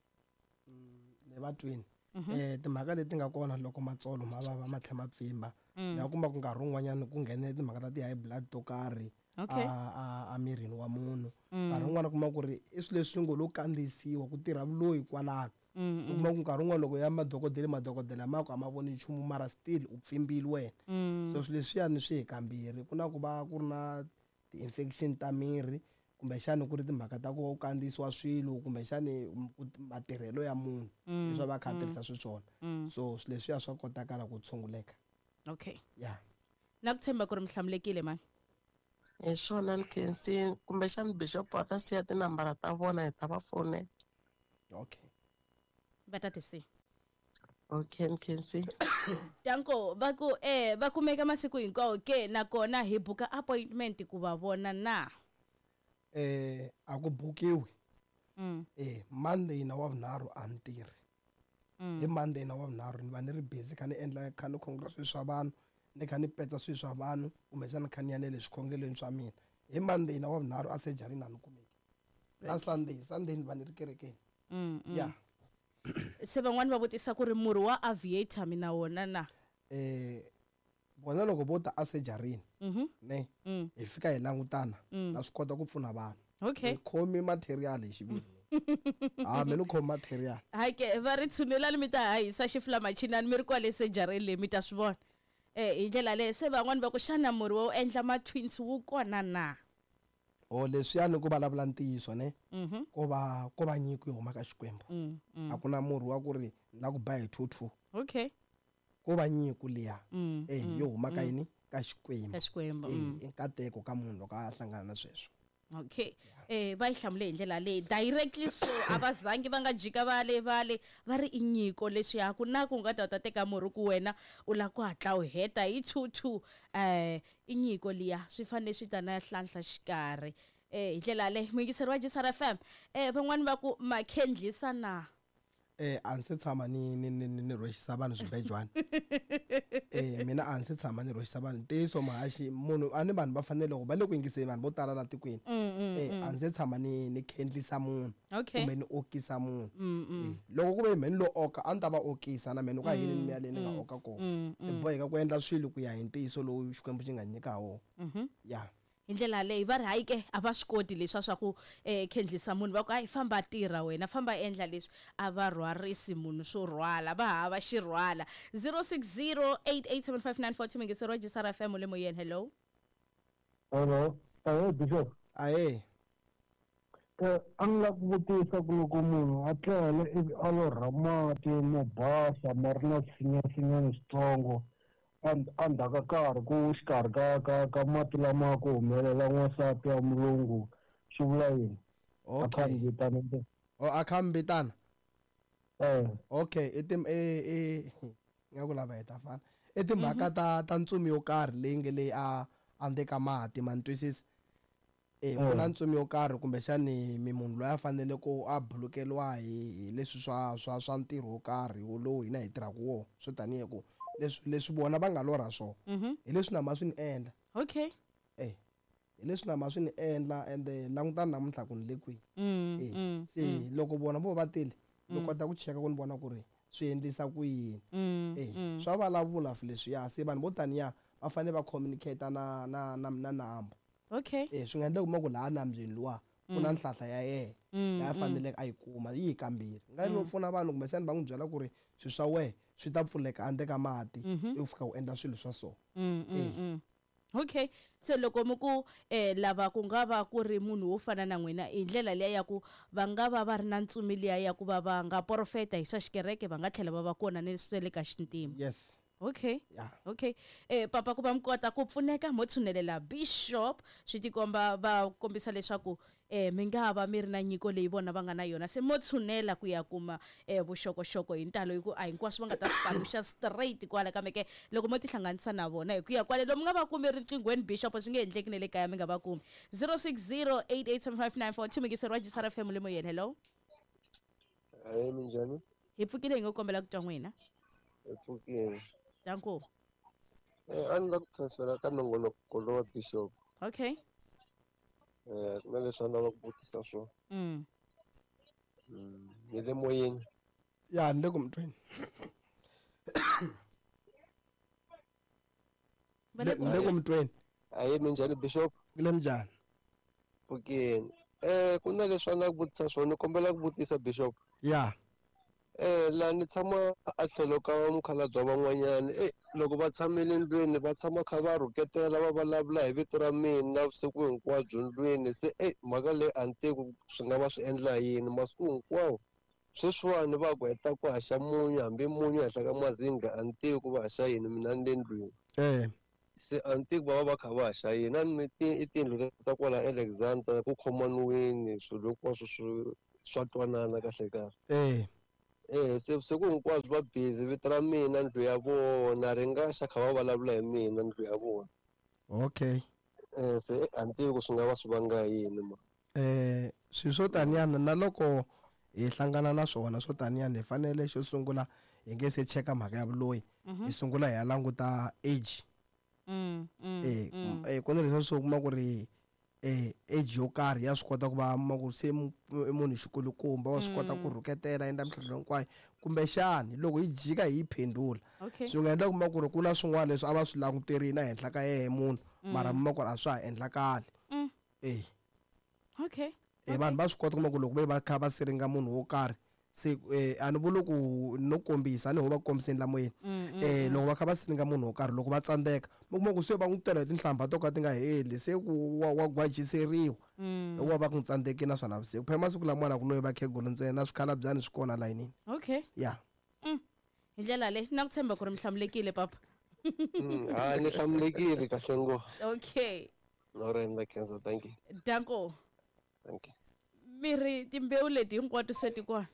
le vatwini eh timhaka leti nga kona loko matsolo ma vava ma tlhe ma pfimba ya kuma ku nkarhi wun'wanyana ku nghene timhaka ta ti-high blood to karhi Okay. a mirini wa munhu nkarhi wun'wana kuma ku ri i swilo leswi ngo lo kandziyisiwa ku tirha vuloyi kwalano u kuma ku nkarhi wun'wana loko ya madokodela madokodela ma ku a ma voni nchumu mara still u pfimbile wena so swilo leswiyani swi hi kambirhi ku na ku va ku ri na ti-infection ta miri kumbexani ku ri timhaka ta ku va u kandziyisiwa swilo kumbexani matirhelo ya munhu leswi va kha tirhisa swiswona so swilo leswiya swa kotakala ku tshunguleka. Okay. Yeah. Na ku tshemba ku ri mi hlamulekile mani. Hi swona ni khensi kumbexani bishop va ta siya tinambara ta vona hi ta va fonela. Okay. Va ta ti siya. Okay ni khensi. Tanko va ku eh va kumeka masiku hinkwawo ke nakona hi buka appointment ku va vona na. Eh a ku bukiwi. Mm. Eh Monday na wavunharhu a ni tirhi. Hi Monday na wavunharhu ni va ni ri busy kha ni endla kha ni khongela swilo swa vanhu ni kha ni petsa swilo swa vanhu kumbexana kha ni ya ne le swikhongelweni swa mina. Hi Monday na wavunharhu a surgery na ni kumeki. Na Sunday Sunday ni va ni ri kerekeni. Mm. Yeah. Se van'wani va vutisa ku ri murhi wa aviator mina wona na. Eh bona loko vo ta a surgery Mhm. ne hi fika hi langutana na swi kota ku pfuna vanhu. Okay. Khomi material hi xiviri. Ah mina khomi material. Hayi ke va ri tshunelani mi ta hayisa xiflamachinani mi ri kwale surgery le mi ta swi vona. Eh hi ndlela leyi se van'wani va ku xana murhi wo endla ma twins wu kona na. O leswiyani ku vulavula ntiyiso ne Mhm. ko va ko va nyiko yo huma ka Xikwembu. A ku na murhi wa ku ri la ku ba hi two two. Okay. Ko va nyiko liya Mm. eh yo huma ka yini ka Xikwembu. Ka Xikwembu. Eh inkateko ka munhu loko a hlangana na sweswo. Okay. Eh va ihlamule hi ndlela leyi directly so abazangi va nga jika vale vale va ri inyiko leswi ya ku na ku nga ta teka murhi ku wena u la ku hatla u heta hi two two eh inyiko liya swi fanele swi ta na hlanhla xikarhi eh hi ndlela leyi mingiseri wa Jisara F M eh van'wani va ku makhendlisa na. Eh a ndzi tshama ni ni ni ni rhexisa vanhu swibejwana. Eh mina a ndzi tshama ni rhexisa vanhu ntiyiso mahaxi munhu a ni vanhu va fanele ku va le ku yingiseni vanhu vo tala la tikweni. Eh a ndzi tshama ni ni khendlisa munhu kumbe ni okisa munhu. Loko ku ve meni lo oka a ni ta va okisa na meni ku yini ni ya le ni nga oka kona. Ni boheka ku endla swilo ku ya hi ntiyiso lowu Xikwembu xi nga nyika wona. Yeah. Hi ndlela leyi va ri hayi ke a va swi koti leswa swa ku eh khendlisa munhu va ku hayi famba tirha wena famba endla leswi a va rhwarisi munhu swo rhwala va hava xirhwala. zero six zero eight eight seven five nine four two mingiseri wa Jisara F M le moyeni. Hello. Hello. Hello Bishop. Aye. Eh a ni la ku vutisa ku loko munhu a tlele ivi a lo rha mati mo basa ma ri na swinyansinyani switsongo endzhaku ka nkarhi ku xikarhi ka ka ka mati lama ku humelela n'wansati ya mulungu swi vula yini? Okay. O akhambitana. Eh. Okay i tim e e nga ku lava heta fana. I timhaka ta ta ntsumi yo karhi leyi nge leyi a andeka mati man twisisa. Eh ku na ntsumi yo karhi kumbexani mi munhu loyi a fanele ku a bulukeliwa hi leswi swa swa swa ntirho wo karhi wo lowu hina hi tirhaka wo swo tanihi ku leswi leswi vona va nga lorha swona hi leswi na ma swi ni endla. Okay. Eh hi leswi na ma swi ni endla ende langutana namuntlha ku ni le kwihi. Eh se loko vona vo va tile ni kota ku cheka ku ni vona ku ri swi endlisa ku yini. Eh swa vulavula leswi ya se vanhu vo taniya va fanele va communicate na na na na nambu. Okay. Eh swi nga endla kuma ku laha nambyeni luwa ku na nhlahla ya yena ya fanele a yi kuma yi kambirhi nga lo pfuna vanhu kumbexani va n'wi byela ku ri swi swa wehe swi ta pfuleka ande ka mati u fika u endla swilo swa so. Okay. Se loko mu ku eh lava ku nga va ku ri munhu wo fana na n'wina hi ndlela leya ya ku va nga va va ri na ntsumi liya ya ku va va nga profeta hi swa xikereke va nga tlhela va va kona ni swe le ka xintima. Yes. Okay. Yeah. Okay. Eh papa ku va mkota ku pfuneka mo tshunelela Bishop swi tikomba va kombisa leswaku eh mi nga va mi ri na nyiko leyi vona va nga na yona se mo tshunela ku ya kuma eh vuxokoxoko hi ntalo hi ku a hinkwaswo va nga ta swipaluxa straight kwala kambe ke loko mo tihlanganisa na vona hi ku ya kwale lomu nga va kumi riqinghweni Bishop swi nge endleki ne le kaya mi nga va kumi. zero six zero eight eight seven five nine four two mingiseri wa Jisara F M le moyeni. Hello. Hayi minjhani? Hi pfukile hi ngo kombela ku twa n'wina. Hi pfukile. Danko. Eh a ni la ku transfera ka nongonoko lowa Bishop. Okay. Eh ku na leswi a ni lava ku vutisa swona. Mm. Mm hi le moyeni. Ya ni le ku mtweni. le kumntweni Ahee minjhani Bishop? kule mjani Pfukeni. Eh ku na leswi a ni ku vutisa swona ni kombela ku vutisa Bishop. ya Eh laha ni tshama a tlhelo ka mukhalabye van'wanyana eh loko va tshamile ndlwini va tshama kha va rhuketela va vulavula hi vito ra mina vusiku hinkwabyo ndlwini se eh mhaka leyi a ni tivi swi nga va swi endla yini masiku hinkwawo sweswiwani va ku heta ku haxa munyu hambi munyu henhla ka mazinga a ni tivi ku va haxa yini mina ni le ndlwini eh se a ni tivi va va va kha va haxa yini a ni i tiyindlu ta kwala Alexander ku Commonwealth swilo hinkwaswo swi swa twanana kahle kahle eh eh se vusiku hinkwabyo va busy vito ra mina ndlu ya vona ri nga xa kha va vulavula hi mina ndlu ya vona okay eh se a ni tivi ku swi nga va swi vanga yini ma eh swilo swo taniyana na loko hi hlangana na swona swo taniyana hi fanele xo sungula hi nge se cheka mhaka ya vuloyi hi sungula hi ya languta age Mm, mm, eh mm. eh ku na leswi swo kuma ku ri eh age yo karhi ya swi kota ku va ma ku se munhu xikulukumba wa swi kota ku rhuketela endla mihlahlo hinkwayo kumbe xani loko hi jika hi phendula Okay. swi nga endla kuma ku ri ku na swin'wana leswi a va swi languterini ehenhla ka yehe munhu mara mima ku ri a swa ha endla kahle Mm. eh Okay. eh vanhu va swi kota kuma ku loko ve va kha va siringa munhu wo karhi se eh a ni vuli ku no kombisa ni ho va kombiseni lamoyeni eh loko va kha va siringa munhu wo karhi loko va tsandzeka mi kuma ku se va n'wi tela hi tinhlamba to ka ti nga heli se ku wa wa gwajiseriwa loko va va ku n'wi tsandzeki na swona vusiku phela masiku lamwana ku loyi va khegulu ntsena na swikhalabyanyi swi kona layinini Okay. ya Mm. Hi ndlela leyi na ku tshemba ku ri mi hlamulekile papa. ah ni hlamulekile kahle ngo Okay. alright na khensa thank you Danko. thank you Miri timbewu leti hinkwato se ti kona.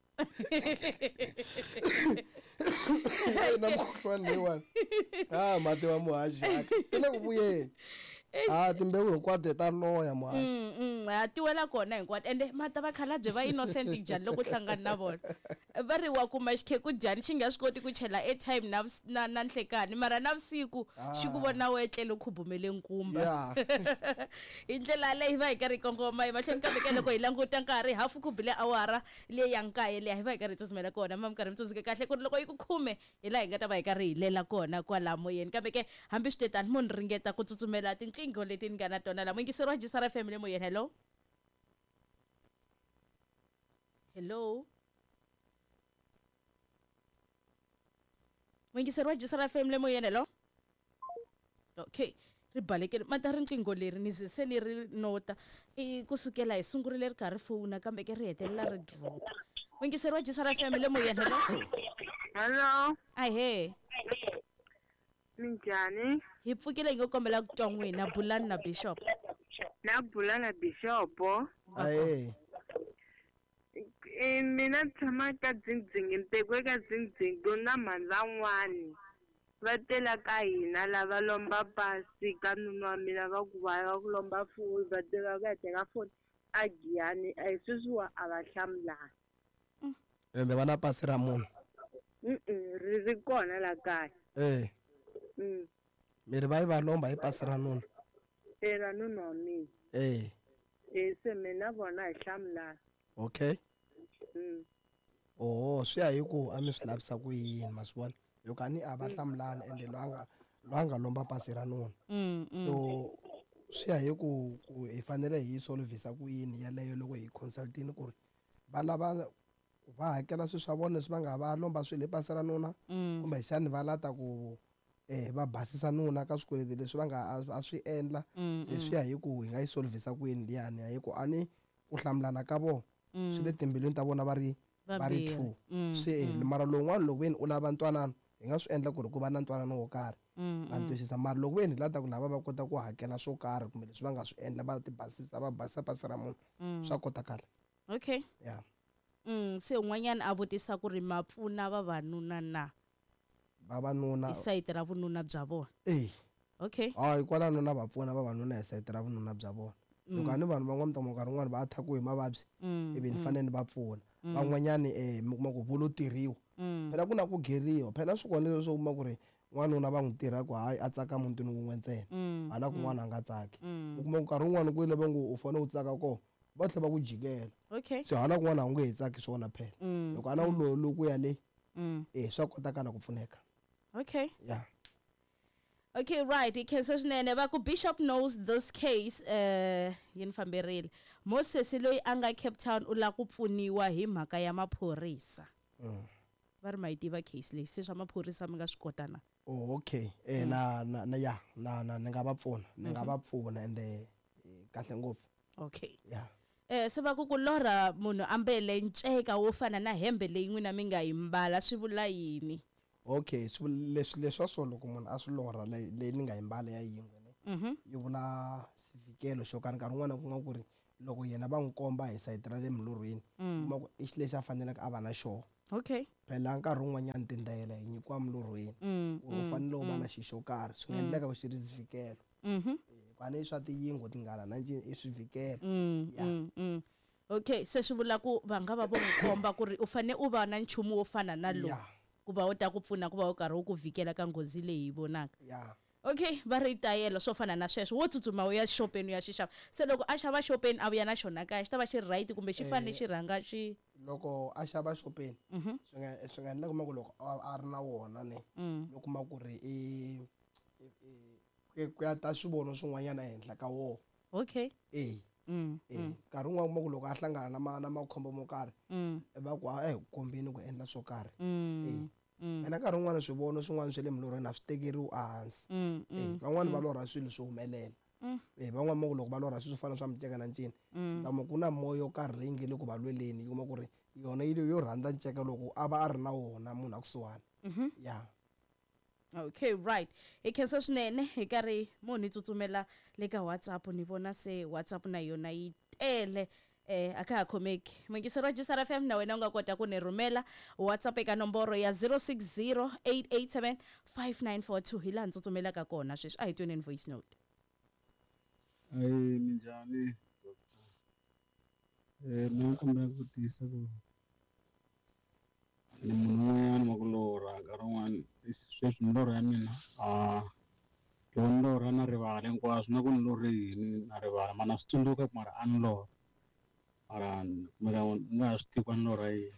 na mukhuhlwani leyiwani ah mati wa muhaxi ti le ku vuyeni ah timbewu hinkwato ta loya muhaxi Mm mm ha ti wela kona hinkwato ende mata vakhalabye va innocent njhani loko hlangana na vona. Va ri wa kuma xikheku dyani xi nga swi koti ku chela airtime na vus- na na nhlekani mara navusiku xi ku vona u etlele u khubumele nkumba. ya Hi ndlela leyi va hi karhi hi kongoma emahlweni kambe ke loko hi languta nkarhi hafu khubile awara leyi ya nkaye leyi hi va hi karhi hi tsutsumela kona ma mi karhi mi tsundzuke kahle ku ri loko yi ku khume hi laha hi nga ta va hi karhi hi lela kona kwala moyeni kambe ke hambi swi te tani munhu ringeta ku tsutsumela tinqingho leti ni nga na tona lama yingiseriwa Jisara F M le moyeni. Hello hello Mwingiseriwa Jisara F M le moyeni. Hello okay ri balekile mata riqingho leri ni ze se ni ri nota i kusukela hi sungurile ri karhi fona kambe ke ri hetelela ri drop. Mwingiseriwa Jisara F M le moyeni. Hello Hello, ahe minjhani? hi pfukile hi ngo kombela ku twa n'wina bulani na Bishop. Na bula na Bishop. aye Eh mina ni tshama ka Dzingdzing, ni tekiwe ka Dzingdzing ku na mhandzan'wani. Va tela ka hina lava lomba pasi ka nuna wa mina va ku va va ku lomba foni va teka ku ya teka foni a Giyani a hi sweswiwa a va hlamulani. ende va na pasi ra munhu Mm ri ri kona la kaya. eh Mm miri va yi va lomba hi pasi ra nuna era nuna wa mina. eh Eh se mina vona hi hlamulani. okay Mm oho swi ya hi ku a mi swi lavisa ku yini ma swi vona loko a ni a va hlamulani ende lo a nga lo a nga lomba pasi ra nuna Mm mm. so swi ya hi ku ku hi fanele hi yi solvisa ku yini yaleyo loko hi consultini ku ri va lava va hakela swilo swa vona leswi va nga va lomba swilo hi pasi ra nuna Mm. kumbe xani va lata ku eh va basisa nuna ka swikweleti leswi va nga a- a swi endla Mm, se swi ya hi ku hi nga yi solvisa ku yini liyani hi ku a ni ku hlamulana ka vona swi le timbilwini ta vona va ri va ri Vambirhi. true Mm, se mm. mara lowun'wana loko veni u lava ntwanano hi nga swi endla ku ri ku va na ntwanano wo karhi Mm, va mm. twisisa mara loko veni hi lata ku lava va kota ku hakela swo karhi kumbe leswi va nga swi endla va ti basisa va basisa pasi ra munhu Mm. swa kotakala Okay. ya Mm se un'wanyana a vutisa ku ri ma pfuna vavanuna na vavanuna hi sayiti ra vununa bya vona. eh Okay. a hikwalano na va pfuna vavanuna hi sayiti ra vununa bya vona loko a ni vanhu van'wana mi ta nkarhi wun'wani va thakiwe hi mavabyi Mm, ivi ni mm, fanele ni va pfuna Mm. van'wanyani um mi kuma ku vo lo tirhiwa mm. phela ku na ku geriwa phela swi kona leswi swo kuma ku ri n'wanuna va n'wi tirha ku hayi a tsaka mutini wun'we ntsena Mm, hala mm, kun'wana a nga tsaki mm. u kuma ku nkarhi wun'wani kwele va ngo u fanele u tsaka kona va tlhela va ku jikela Okay. se hala kun'wana a wu nge hi tsaki swona phela Mm, loko a na u loloku ya le mm. eh swa kotakala ku pfuneka Okay. ya Okay, right. Ikhensa swinene va ku Bishop knows this case eh yini famberile. Moses loyi anga Cape Town u la ku pfuniwa hi mhaka ya maphorisa. Mm. Va ri ma tiva case leyi se swa maphorisa mi nga swi kota na. Oh okay. Eh na na na ya na na ni nga va pfuna. Ni nga va pfuna ende kahle ngopfu. Okay. Yeah. Eh se va ku ku lora munhu ambele nceka wo fana na hembe leyi n'wina mi nga yi mbala swi vula yini? Okay, so leswi leswa so loko munhu a swi lorha leyi ni nga yimbala ya yingwe ne. Mhm. Yi vula sivikelo xo kana nkarhi wun'wana ku nga ku ri loko yena va n'wi komba hi sayiti ra le milorhweni kuma ku i xilexi a faneleke a va na xona. Okay. Phela nkarhi wun'wanyana tindlela hi nyikiwa milorhweni u fanele u va na xi xo karhi swi nga endleka ku xi ri sivikelo. Mhm. Kwana swa tiyingo tingana na njini i swivikelo. Yeah. Okay, se swi vula ku va nga va vo n'wi komba ku ri u fane u va na nchumu wo fana na lo. Ku va u ta ku pfuna ku va u karhi u ku vikela ka nghozi leyi vonaka. Yeah. Okay, va ri tayelo swo fana na sweswo wo tsutsuma u ya shopeni u ya xixava se loko a xava shopeni a vuya na xona kaya xi ta va xi right kumbe xi fane xi rhanga xi loko a xava shopeni swi nga swi nga endla kuma ku loko a ri na wona ne loko kuma ku ri i ku ya ta swivono swin'wanyana ehenhla ka wona. Okay. Eh eh nkarhi wun'wana kuma ku loko a hlangana na ma na makhombo mo karhi va ku eh kombini ku endla swo karhi. Eh ena nkarhi wun'wana swivono swin'wana swa le milorhweni a swi tekeriwi ehansi. Van'wani va lorha swilo swo humelela. Eh van'wani mo loko va lorha swilo swo fana swa miceka na ncini tamo ku na moyo karhi leyi nge le ku va lweleni yi kuma ku ri yona yi yo rhandza nceka loko a va a ri na wona munhu a kusuhani. Yeah. Okay, right. Hi khensa swinene hi karhi munhu tsutsumela le ka WhatsApp ni vona se WhatsApp na yona yi tele eh aka ha khomeki mungisero Register F M na wena u nga kota ku ni rhumela WhatsApp eka nomboro ya zero six zero eight eight seven five nine four two hi laha tsutsumela ka kona sweswi a hi tweni voice note. Hayi minjhani doctor eh ni kombela ku tisa ku ni munhu un'wanyana wa ku lorha nkarhi wun'wani sweswi milorho ya mina a loko ni lorha na rivala hinkwaswo na ku ni lorhe yini na rivala mana swi tsundzuka mara a ni lorha mara kumeka ni nga swi tivi ku a ni lorha yini.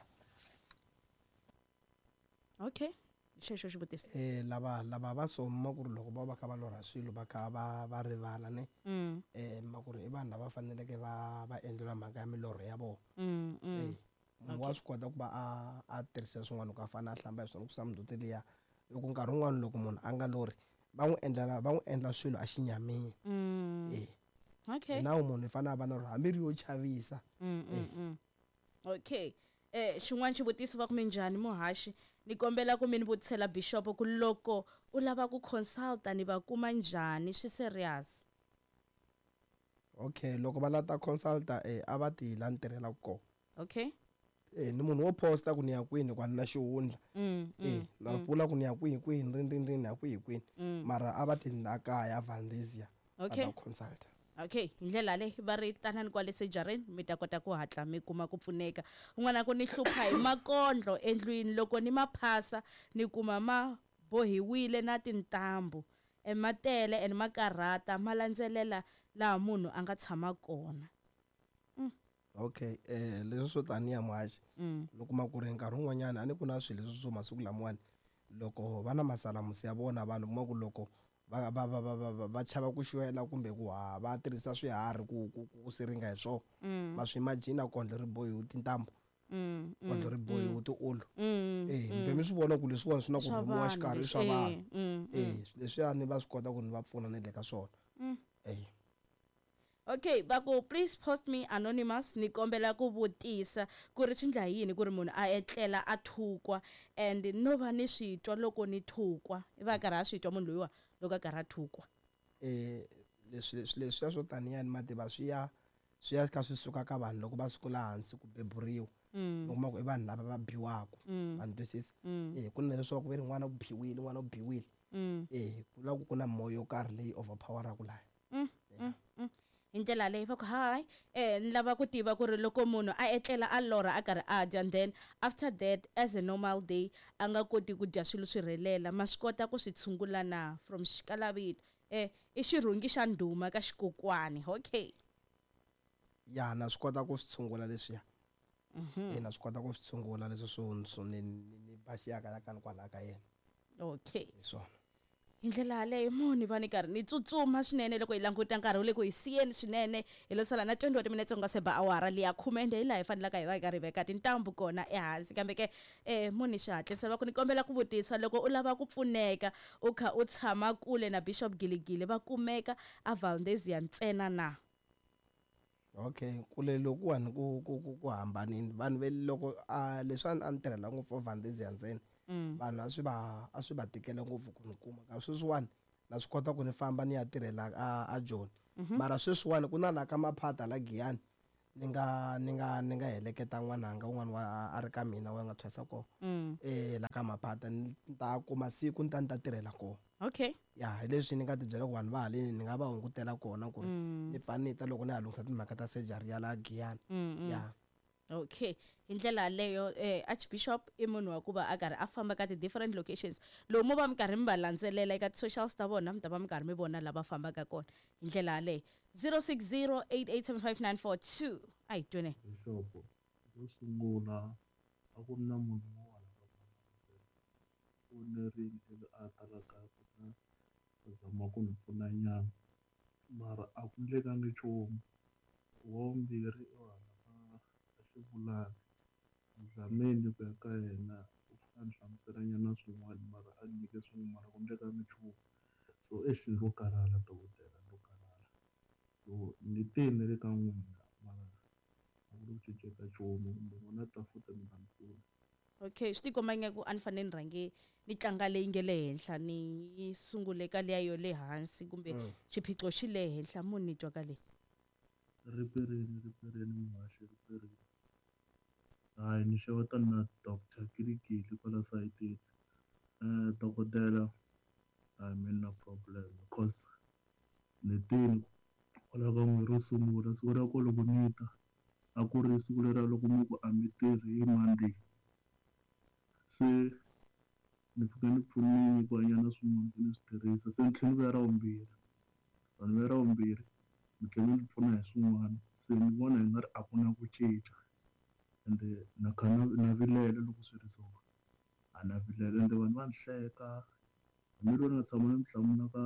Okay, xexo xivutiso. Eh lava lava va soma ku ri loko va va kha va lorha swilo va kha va va rivala ne eh ma ku ri i vanhu lava faneleke va va endlela mhaka ya milorho ya vona. Eh munhu wa swi kota ku va a a tirhisa swin'wana ku a fana a hlamba hi swona ku samudoti liya loko nkarhi wun'wana loko munhu a nga lorhi va n'wi endlela va n'wi endla swilo a xinyamini. Eh okay nawu munhu i fanele a va na hambi ri yo chavisa. Okay eh xin'wana xivutiso va ku minjhani muhashi ni kombela ku mi ni vutisela Bishop ku loko u lava ku consulta ni va kuma njhani swi serious. Okay loko va lata consulta eh a va ti la ntirhela ko. Okay. Eh ni munhu wo posta ku ni ya kwini ku na xihundla. Eh na vula ku ni ya kwini kwini rin rin rin ya kwini kwini mara a va ti na kaya Valdezia. Okay. Consult. Okay indlela le va ri tanani kwale sejareni mi ta kota ku hatla mi kuma ku pfuneka un'wana ku ni hlupha hi makondlo endlwini loko ni maphasa ni kuma ma bohiwile na tintambu ematele and makarhata malandzelela laha munhu a nga tshama kona. Okay eh leswi swo taniya muhaxi loko kuma ku ri nkarhi wun'wanyana a ni ku na swilo leswi swo masiku lamawani loko va na masalamusi ya vona vanhu kuma ku loko va va va va va chava ku xwela kumbe ku ha va tirhisa swiharhi ku ku siringa hi swona va swi imagine kondlo ri bohiwe tintambu kondlo ri bohiwe tiulu eh mbe mi swi vona ku leswiwani swi na ku rhumiwa xikarhi swa vanhu eh leswiyani va swi kota ku ni va pfuna ni le ka swona. Eh Okay baku please post me anonymous ni kombela ku vutisa ku ri swindla yini ku ri munhu a etlela a thukwa and no va ni switwa loko ni thukwa va karhi a switwa munhu loyiwa loko a karhi a thukwa. Eh leswi leswi swo taniya ni mativa swi ya swi ya ka swi suka ka vanhu loko va sukula hansi ku beburiwa loko ma ku i vanhu lava va biwaka vanhu twisisa eh ku na leswaku ve rin'wana ku biwile n'wana ku biwile eh ku la ku ku na moyo karhi leyi overpower ku laha. Indlela leyi va ku hi eh ni lava ku tiva ku ri loko munhu a etlela a lorha a karhi a dya and then after that as a normal day a nga koti ku dya swilo swirelela ma swi kota ku swi tshungula na from xikalavito eh i xirhungi xa ndhuma ka xikokwani. Okay ya na swi kota ku swi tshungula leswiya eh na swi kota ku swi tshungula leswi swo swo ni ni ba xiyaka ya kani kwala ka yena. Okay so hindlela leyo moni vani karhi ni tsutsuma swinene loko hi languta nkarhi wu le ku hi siyeni swinene hi lo sala na twenty wa timinetse ku nga se ba awara liya khumende hi laha hi fanelaka hi va hi karhi hi veka tintambu kona ehansi kambe ke eh moni xihatlisela ku ni kombela ku vutisa loko u lava ku pfuneka u kha u tshama kule na Bishop Giligili va kumeka a Valdezia ntsena na okay kule lokuwani ku ku ku hambanini vanhu ve loko a leswi a ni tirhela ngopfu Valdezia ntsena vanhu a swi va a swi va tikela ngopfu ku ni kuma ka sweswiwani na swi kota ku ni famba ni ya tirhela a a John mara sweswiwani ku na la ka maphata la Giyani ni nga ni nga ni nga heleketa n'wananga un'wana wa a ri ka mina wa nga thwasa ko eh la ka maphata ni ta kuma siku ni ta ni ta tirhela ko okay ya leswi ni nga ti byela ku vanhu va haleni ni nga va hungutela kona ku ni fanita loko ni ya lunghisa timhaka ta surgery ya la Giyani ya okay hindlela leyo eh Archbishop i munhu wa kuva a karhi a famba ka ti different locations lo mo va mi karhi mi va landzelela eka socials ta vona mi ta va mi karhi mi vona lava fambaka kona hindlela leyo zero six zero eight eight seven five nine four two ai twene Bishop lo sungula a ku na munhu wun'wana u nerile a talaka ku zama ku ni pfuna nyana mara a ku endlekangi nchumu wa vumbirhi i hala a xivulana zameni ku ya ka yena u fana ni hlamusela nyana swin'wana mara a nyike swin'wana mara ku endlekangi nchumu so exi ndo karhala dokodela ndo karhala so ni tini le ka n'wina mara a ku lo cinceka nchumu kumbe n'wina ta futa mi ta ni pfuna okay swi tikomba ingaku a ni fanele ni rhange ni tlanga leyi nge le henhla ni sungule ka leya yo le hansi kumbe xiphiqo xi le henhla munhu ni twa ka leyi riperini riperini muhaxi riperini hayi ni xeweta na Doctor Giligili kwala sayitini eh dokodela hayi mina no problem because ni tini kwala ka n'we ro sungula siku ra ko loko ni ta a ku ri siku lera loko mi ku a mi tirhi hi Monday se ni fika ni pfunini ku hanyana swin'wana ni swi tirhisa se ni tlhela ni vuya ra vumbirhi vanhu va ra vumbirhi mi tlhela ni pfuna hi swin'wana se ni vona hi nga ri a ku na ku cinca ende na kha na vilela loko swi ri so a na vilela ende vanhu va ni hleka hambi loko ni nga tshama ni mi hlamula ka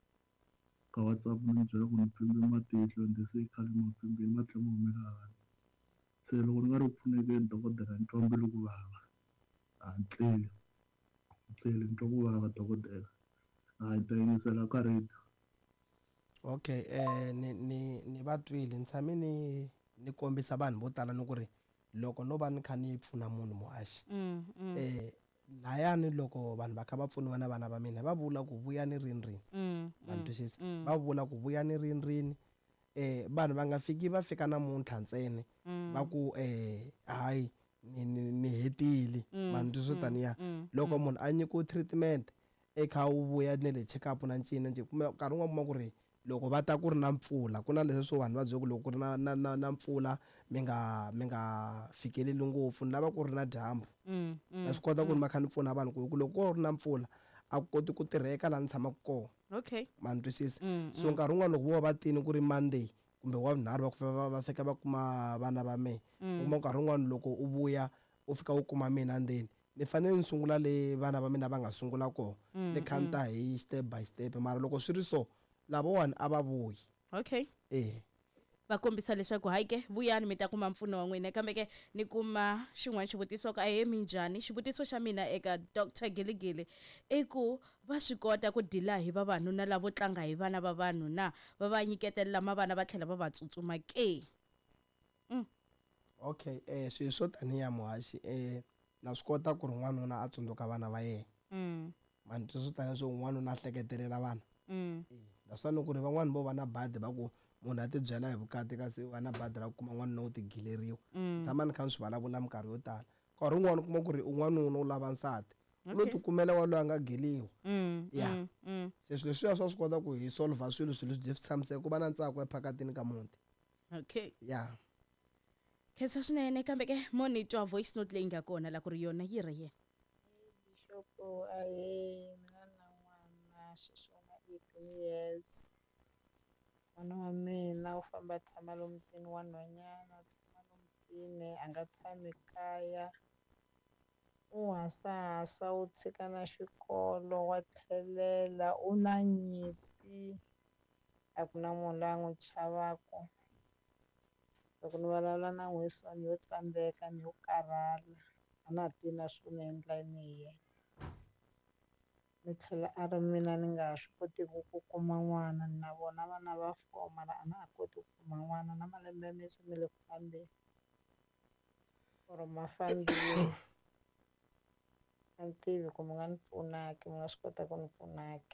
ka WhatsApp ni mi byela ku ni pfimbe matihlo ende se i khale ma pfimbile ma tlhela ma humela handle se loko ni nga ri ku pfunekeni dokodela ni twa mbilu ku vava a ni tleli ni tleli ni twa ku vava dokodela a hi ta yingisela ka radio okay eh ni ni ni va twile ni tshame ni ni kombisa vanhu vo tala ni ku ri loko no va ni kha ni pfuna munhu muhaxi eh layani loko vanhu va kha va pfuniwa na vana va mina va vula ku vuya ni rini vanhu twisisa va vula ku vuya ni rini rini eh vanhu va nga fiki va fika namuntlha ntsena va ku eh hayi ni ni hetile vanhu twisisa taniya loko munhu a nyikiwa treatment eka u vuya ne le check up na ncini nje kuma nkarhi wun'wana kuma ku ri loko va ta ku ri na mpfula ku na leswi swo vanhu va byela ku loko ku ri na na na na mpfula mi nga mi nga fikeleli ngopfu ni lava ku ri na dyambu na swi kota ku ri ma kha ni pfuna vanhu ku loko ku ri na mpfula a ku koti ku tirheka laha ni tshamaka kona okay ma ni twisisa so nkarhi wun'wana loko vo va tini ku ri Monday kumbe wavunharhu va ku va fika va kuma vana va mehe u kuma nkarhi wun'wana loko u vuya u fika u kuma mina ndzeni ni fanele ni sungula le vana va mina va nga sungula kona ni khanta hi step by step mara loko swi ri so lavawani a va vuyi okay eh va kombisa leswaku hayi ke vuyani mi ta kuma mpfuno wa n'wina kambe ke ni kuma xin'wana xivutiso ka ahe minjhani xivutiso xa mina eka Doctor Giligili i ku va swi kota ku dila hi vavanuna lavo tlanga hi vana va vanhu na va va nyiketelela mavana va tlhela va va tsutsuma ke okay eh swilo swo taniya muhaxi eh na swi kota ku ri n'wanuna a tsundzuka vana va yena mani swo taniya swo n'wanuna a hleketelela vana naswona ku ri van'wani vo va na badi va ku munhu a ti byela hi vukati kasi va na badi ra ku kuma n'wanuna wo ti gileriwa tshama ni kha ni swi vulavula minkarhi yo tala nkarhi wun'wana u kuma ku ri un'wanuna u lava nsati u lo ti kumela wa loyi a nga giliwa ya se swilo leswiya swa swi kota ku hi solva swilo swilo swi swi tshamiseka ku va na ntsako ephakatini ka muti okay ya khensa swinene kambe ke mo ni twa voice note leyi nga kona la ku ri yona yi ri yena Bishop ahe mina na n'wana xixona eighteen years n'wana wa mina u famba tshama lomu mutini wa nhwanyana tshama lomu mutini a nga tshami kaya u hasahasa u tshika na xikolo wa tlhelela u na nyimpi a ku na munhu loyi a n'wi chavaka loko ni vulavula na n'wesani yo tsandzeka ni yo karhala a na ha tivi na swo ni endla yini hi yena ni tlhela a ri mina ni nga ha swi kotiki ku kuma n'wana na vona vana va four mara a na ha koti ku kuma n'wana na malembe ya me se me le ku fambeni or ma fambile a ni tivi ku mi nga ni pfunaki mi nga swi kota ku ni pfunaki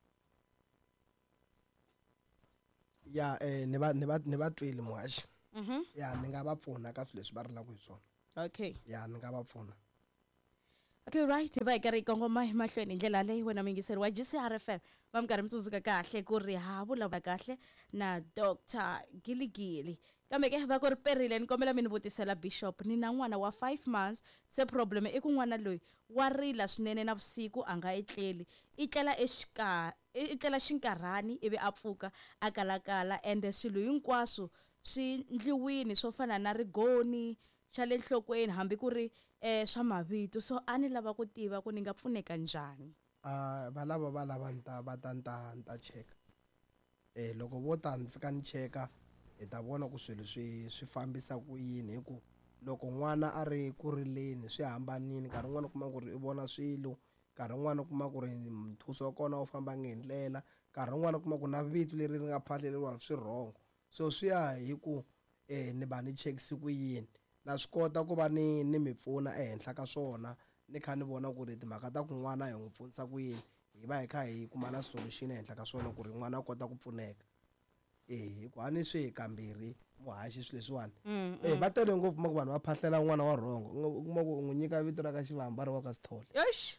ya eh ni va ni va ni va twile muhaxi Mhm. ya ni nga va pfuna ka swilo leswi va rilaka hi swona Okay. ya ni nga va pfuna Okay, right. Va hi karhi hi kongoma emahlweni hi ndlela leyi wena mingiseri wa G C R F M va mi karhi mi tsundzuka kahle ku ri ha vulavula kahle na Doctor Giligili kambe ke va ku ri perile ni kombela mi ni vutisela Bishop ni na n'wana wa five months se problem i ku n'wana loyi wa rila swinene na vusiku a nga etleli i tlela exika i tlela xinkarhani ivi a pfuka a kalakala ende swilo hinkwaswo swi ndliwini swo fana na rigoni xa le nhlokweni hambi ku ri eh swa mavito so a ni lava ku tiva ku ni nga pfuneka njhani ah va lava va lava nta va ta nta nta cheka eh loko vo ta ni fika ni cheka hi ta vona ku swilo swi swi fambisa ku yini hi ku loko n'wana a ri ku rileni swi hambanini nkarhi wun'wana u kuma ku ri i vona swilo nkarhi wun'wana u kuma ku ri mthuso wa kona wu famba nge ndlela nkarhi wun'wana u kuma ku na vito leri ri nga phaleriwa swirhongo so swi ya hi ku eh ni va ni chekisi ku yini na swi kota ku va ni ni mi pfuna ehenhla ka swona ni kha ni vona ku ri timhaka ta ku n'wana hi n'wi pfunisa ku yini hi va hi kha hi kuma na solution ehenhla ka swona ku ri n'wana a kota ku pfuneka eh hi ku a ni swi hi kambirhi muhaxi swilo leswiwani eh va tele ngopfu kuma ku vanhu va phahlela n'wana wa rhongo u kuma ku u n'wi nyika vito ra ka xivamba ri wa ka Sithole yosh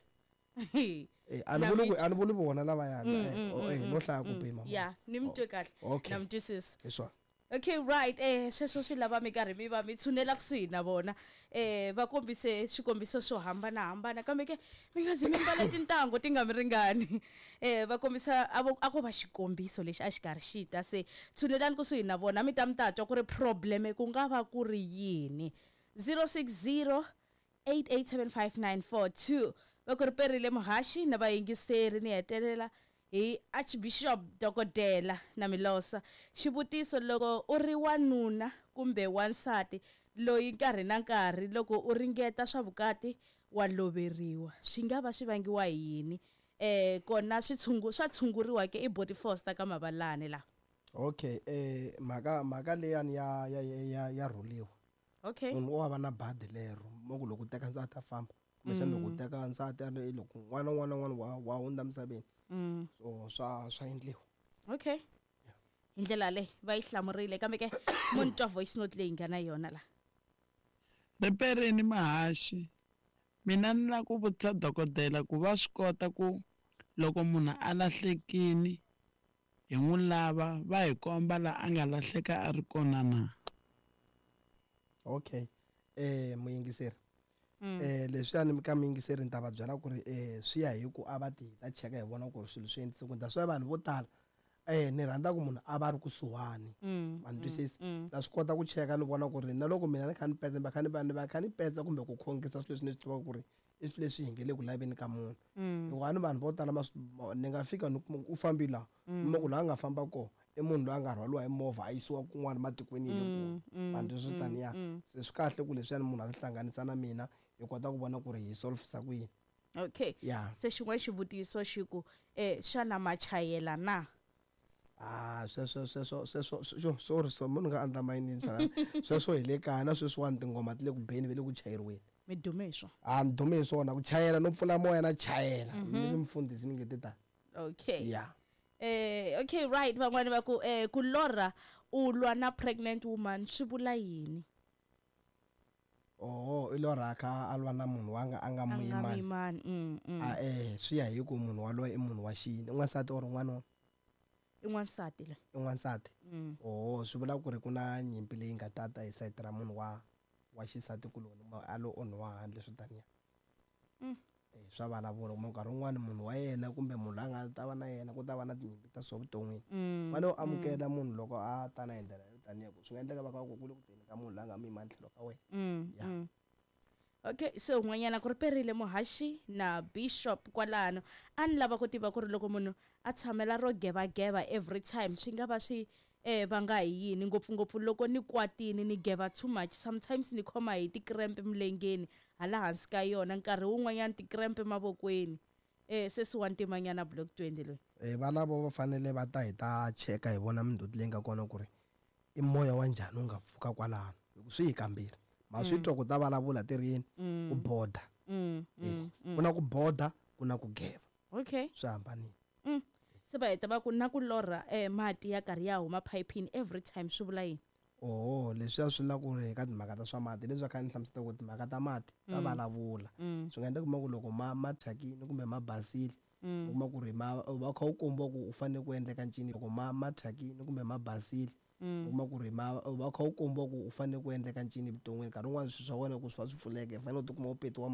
eh a ni vuli ku a ni vuli vona lavayana eh no hlaya ku pima ya ni mtwe kahle Okay. na mtwisisa hi swona Okay, right. Eh sweswo swi lava mi karhi mi va mi tshunela kusuhi na vona eh va kombise swikombiso swo hambanahambana kambe ke mi nga zi mi mbala tintangu ti nga mi ringani eh va kombisa a ko va xikombiso lexi a xi karhi xi ta se tshunelani kusuhi na vona mi ta mi ta twa ku ri problem ku nga va ku ri yini zero six zero eight eight seven five nine four two va ku ri perile muhaxi na vayingiseri ni hetelela hi Archbishop Dokodela na Milosa xivutiso loko u ri wanuna kumbe wansati loyi nkarhi na nkarhi loko u ringeta swa vukati wa loveriwa swi nga va swi vangiwa hi yini eh kona switshungu swa tshunguriwa ke i body force ta ka Mabalane la okay eh maka maka leyani ya ya ya ya rhuliwa okay munhu wa va na badi lero moku loko teka nsati a famba kumbexana loko teka nsati a loko n'wana n'wana n'wana wa wa hundza misaveni Mm. so swa swa endliwa Okay. Hi ndlela le va yi hlamurile kambe ke munhu twa voice note leyi nga na yona la. Riperini mahaxi mina ni la ku vutisa dokodela ku va swi kota ku loko munhu a lahlekini hi n'wi lava va hi komba la a nga lahleka a ri kona na okay eh muyingiseri eh leswi a ni ka muyingiseri ni ta va byela ku ri eh swi ya hi ku a va ti ta cheka hi vona ku ri swilo swi endlise ku ta swi vanhu vo tala eh ni rhandza ku munhu a va ri kusuhani ma ni twisisi na swi kota ku cheka ni vona ku ri na loko mina ni kha ni petsa ni va kha ni va ni va kha ni petsa kumbe ku khongisa swilo leswi ni swi tivaka ku ri i swilo leswi hingele ku laveni ka munhu hikuva ni vanhu vo tala ni nga fika ni kuma u fambi laha kuma ku laha a nga famba kona i munhu loyi a nga rhwaliwa hi movha a yisiwa kun'wana matikweni yi le kule vanhu leswi taniya se swi kahle ku leswiyani munhu a tihlanganisa na mina hi kota ku vona ku ri hi solvisa ku yini Okay. Yeah. Se xin'wana xivutiso xi ku eh xana machayela na ah sweswo sweswo sweswo sorry so munhu nga undermine sana sweswo hi le kaya na sweswiwani tingoma ti le ku beni ve le ku chayeriweni mi dume hi swona ah ni dume hi swona ku chayela no pfula moya na chayela ni mfundhisi ni ngete tani Okay. yeah Eh okay right van'wani va ku eh ku lorha u lwa na pregnant woman swi vula yini oh ilo raka alwa na munhu wanga anga muyimani muyimani mm mm ah eh swi ya hi ku munhu waloye i munhu wa xini n'wansati or n'wana i n'wansati la i n'wansati mm oh swi vula ku ri ku na nyimpi leyi nga tata hi sayiti ra munhu wa wa xisati kuloni a lo onhiwa handle swo taniya Mm. eh swa vulavula kuma nkarhi wun'wani munhu wa yena kumbe munhu la nga ta va na yena ku ta va na tinyimpi ta so vuton'wini Mm, fane u amukela munhu loko a ta na hi ndlela yo taniya ku swi nga endleka va ka ku kule ku teni ka munhu la nga muyimani tlhelo ka wena Mm, Yeah. mm. Okay, so n'wanyana ku ri perile muhaxi na Bishop kwalano a ni lava ku tiva ku ri loko munhu a tshamela ro gevageva every time swi nga va swi eh va nga hi yini ngopfungopfu loko ni kwatini ni geva too much sometimes ni khoma hi ti-cramp emilengeni hala hansi ka yona nkarhi wun'wanyana ti-cramp emavokweni eh sesi wa ntimanyana block twenty loyi eh va lavo va fanele va ta hi ta cheka hi vona mindoti leyi nga kona ku ri i moya wa njhani wu nga pfuka kwalano swi hi kambirhi ma swi twa ku ta vulavula ti ri yini ku boda ku na ku boda ku na ku geva okay swi hambanile mm. se va heta va ku na ku lorha eh mati ya karhi ya huma piping every time swi vula yini oho leswiya swi la ku ri ka timhaka ta swa mati leswi a kha ni hlamuseta ku timhaka ta mati ta vulavula swi nga endla kuma ku loko ma ma thyakini kumbe ma basile u kuma ku ri ma va kha u komba ku u fanele ku endleka ncini loko ma ma thyakini kumbe ma basile u kuma ku ri ma va kha u komba ku u fanele ku endleka ncini vuton'wini nkarhi wun'wani swilo swa wena ku swi fa swi pfuleka i fanele u tikuma u petiwa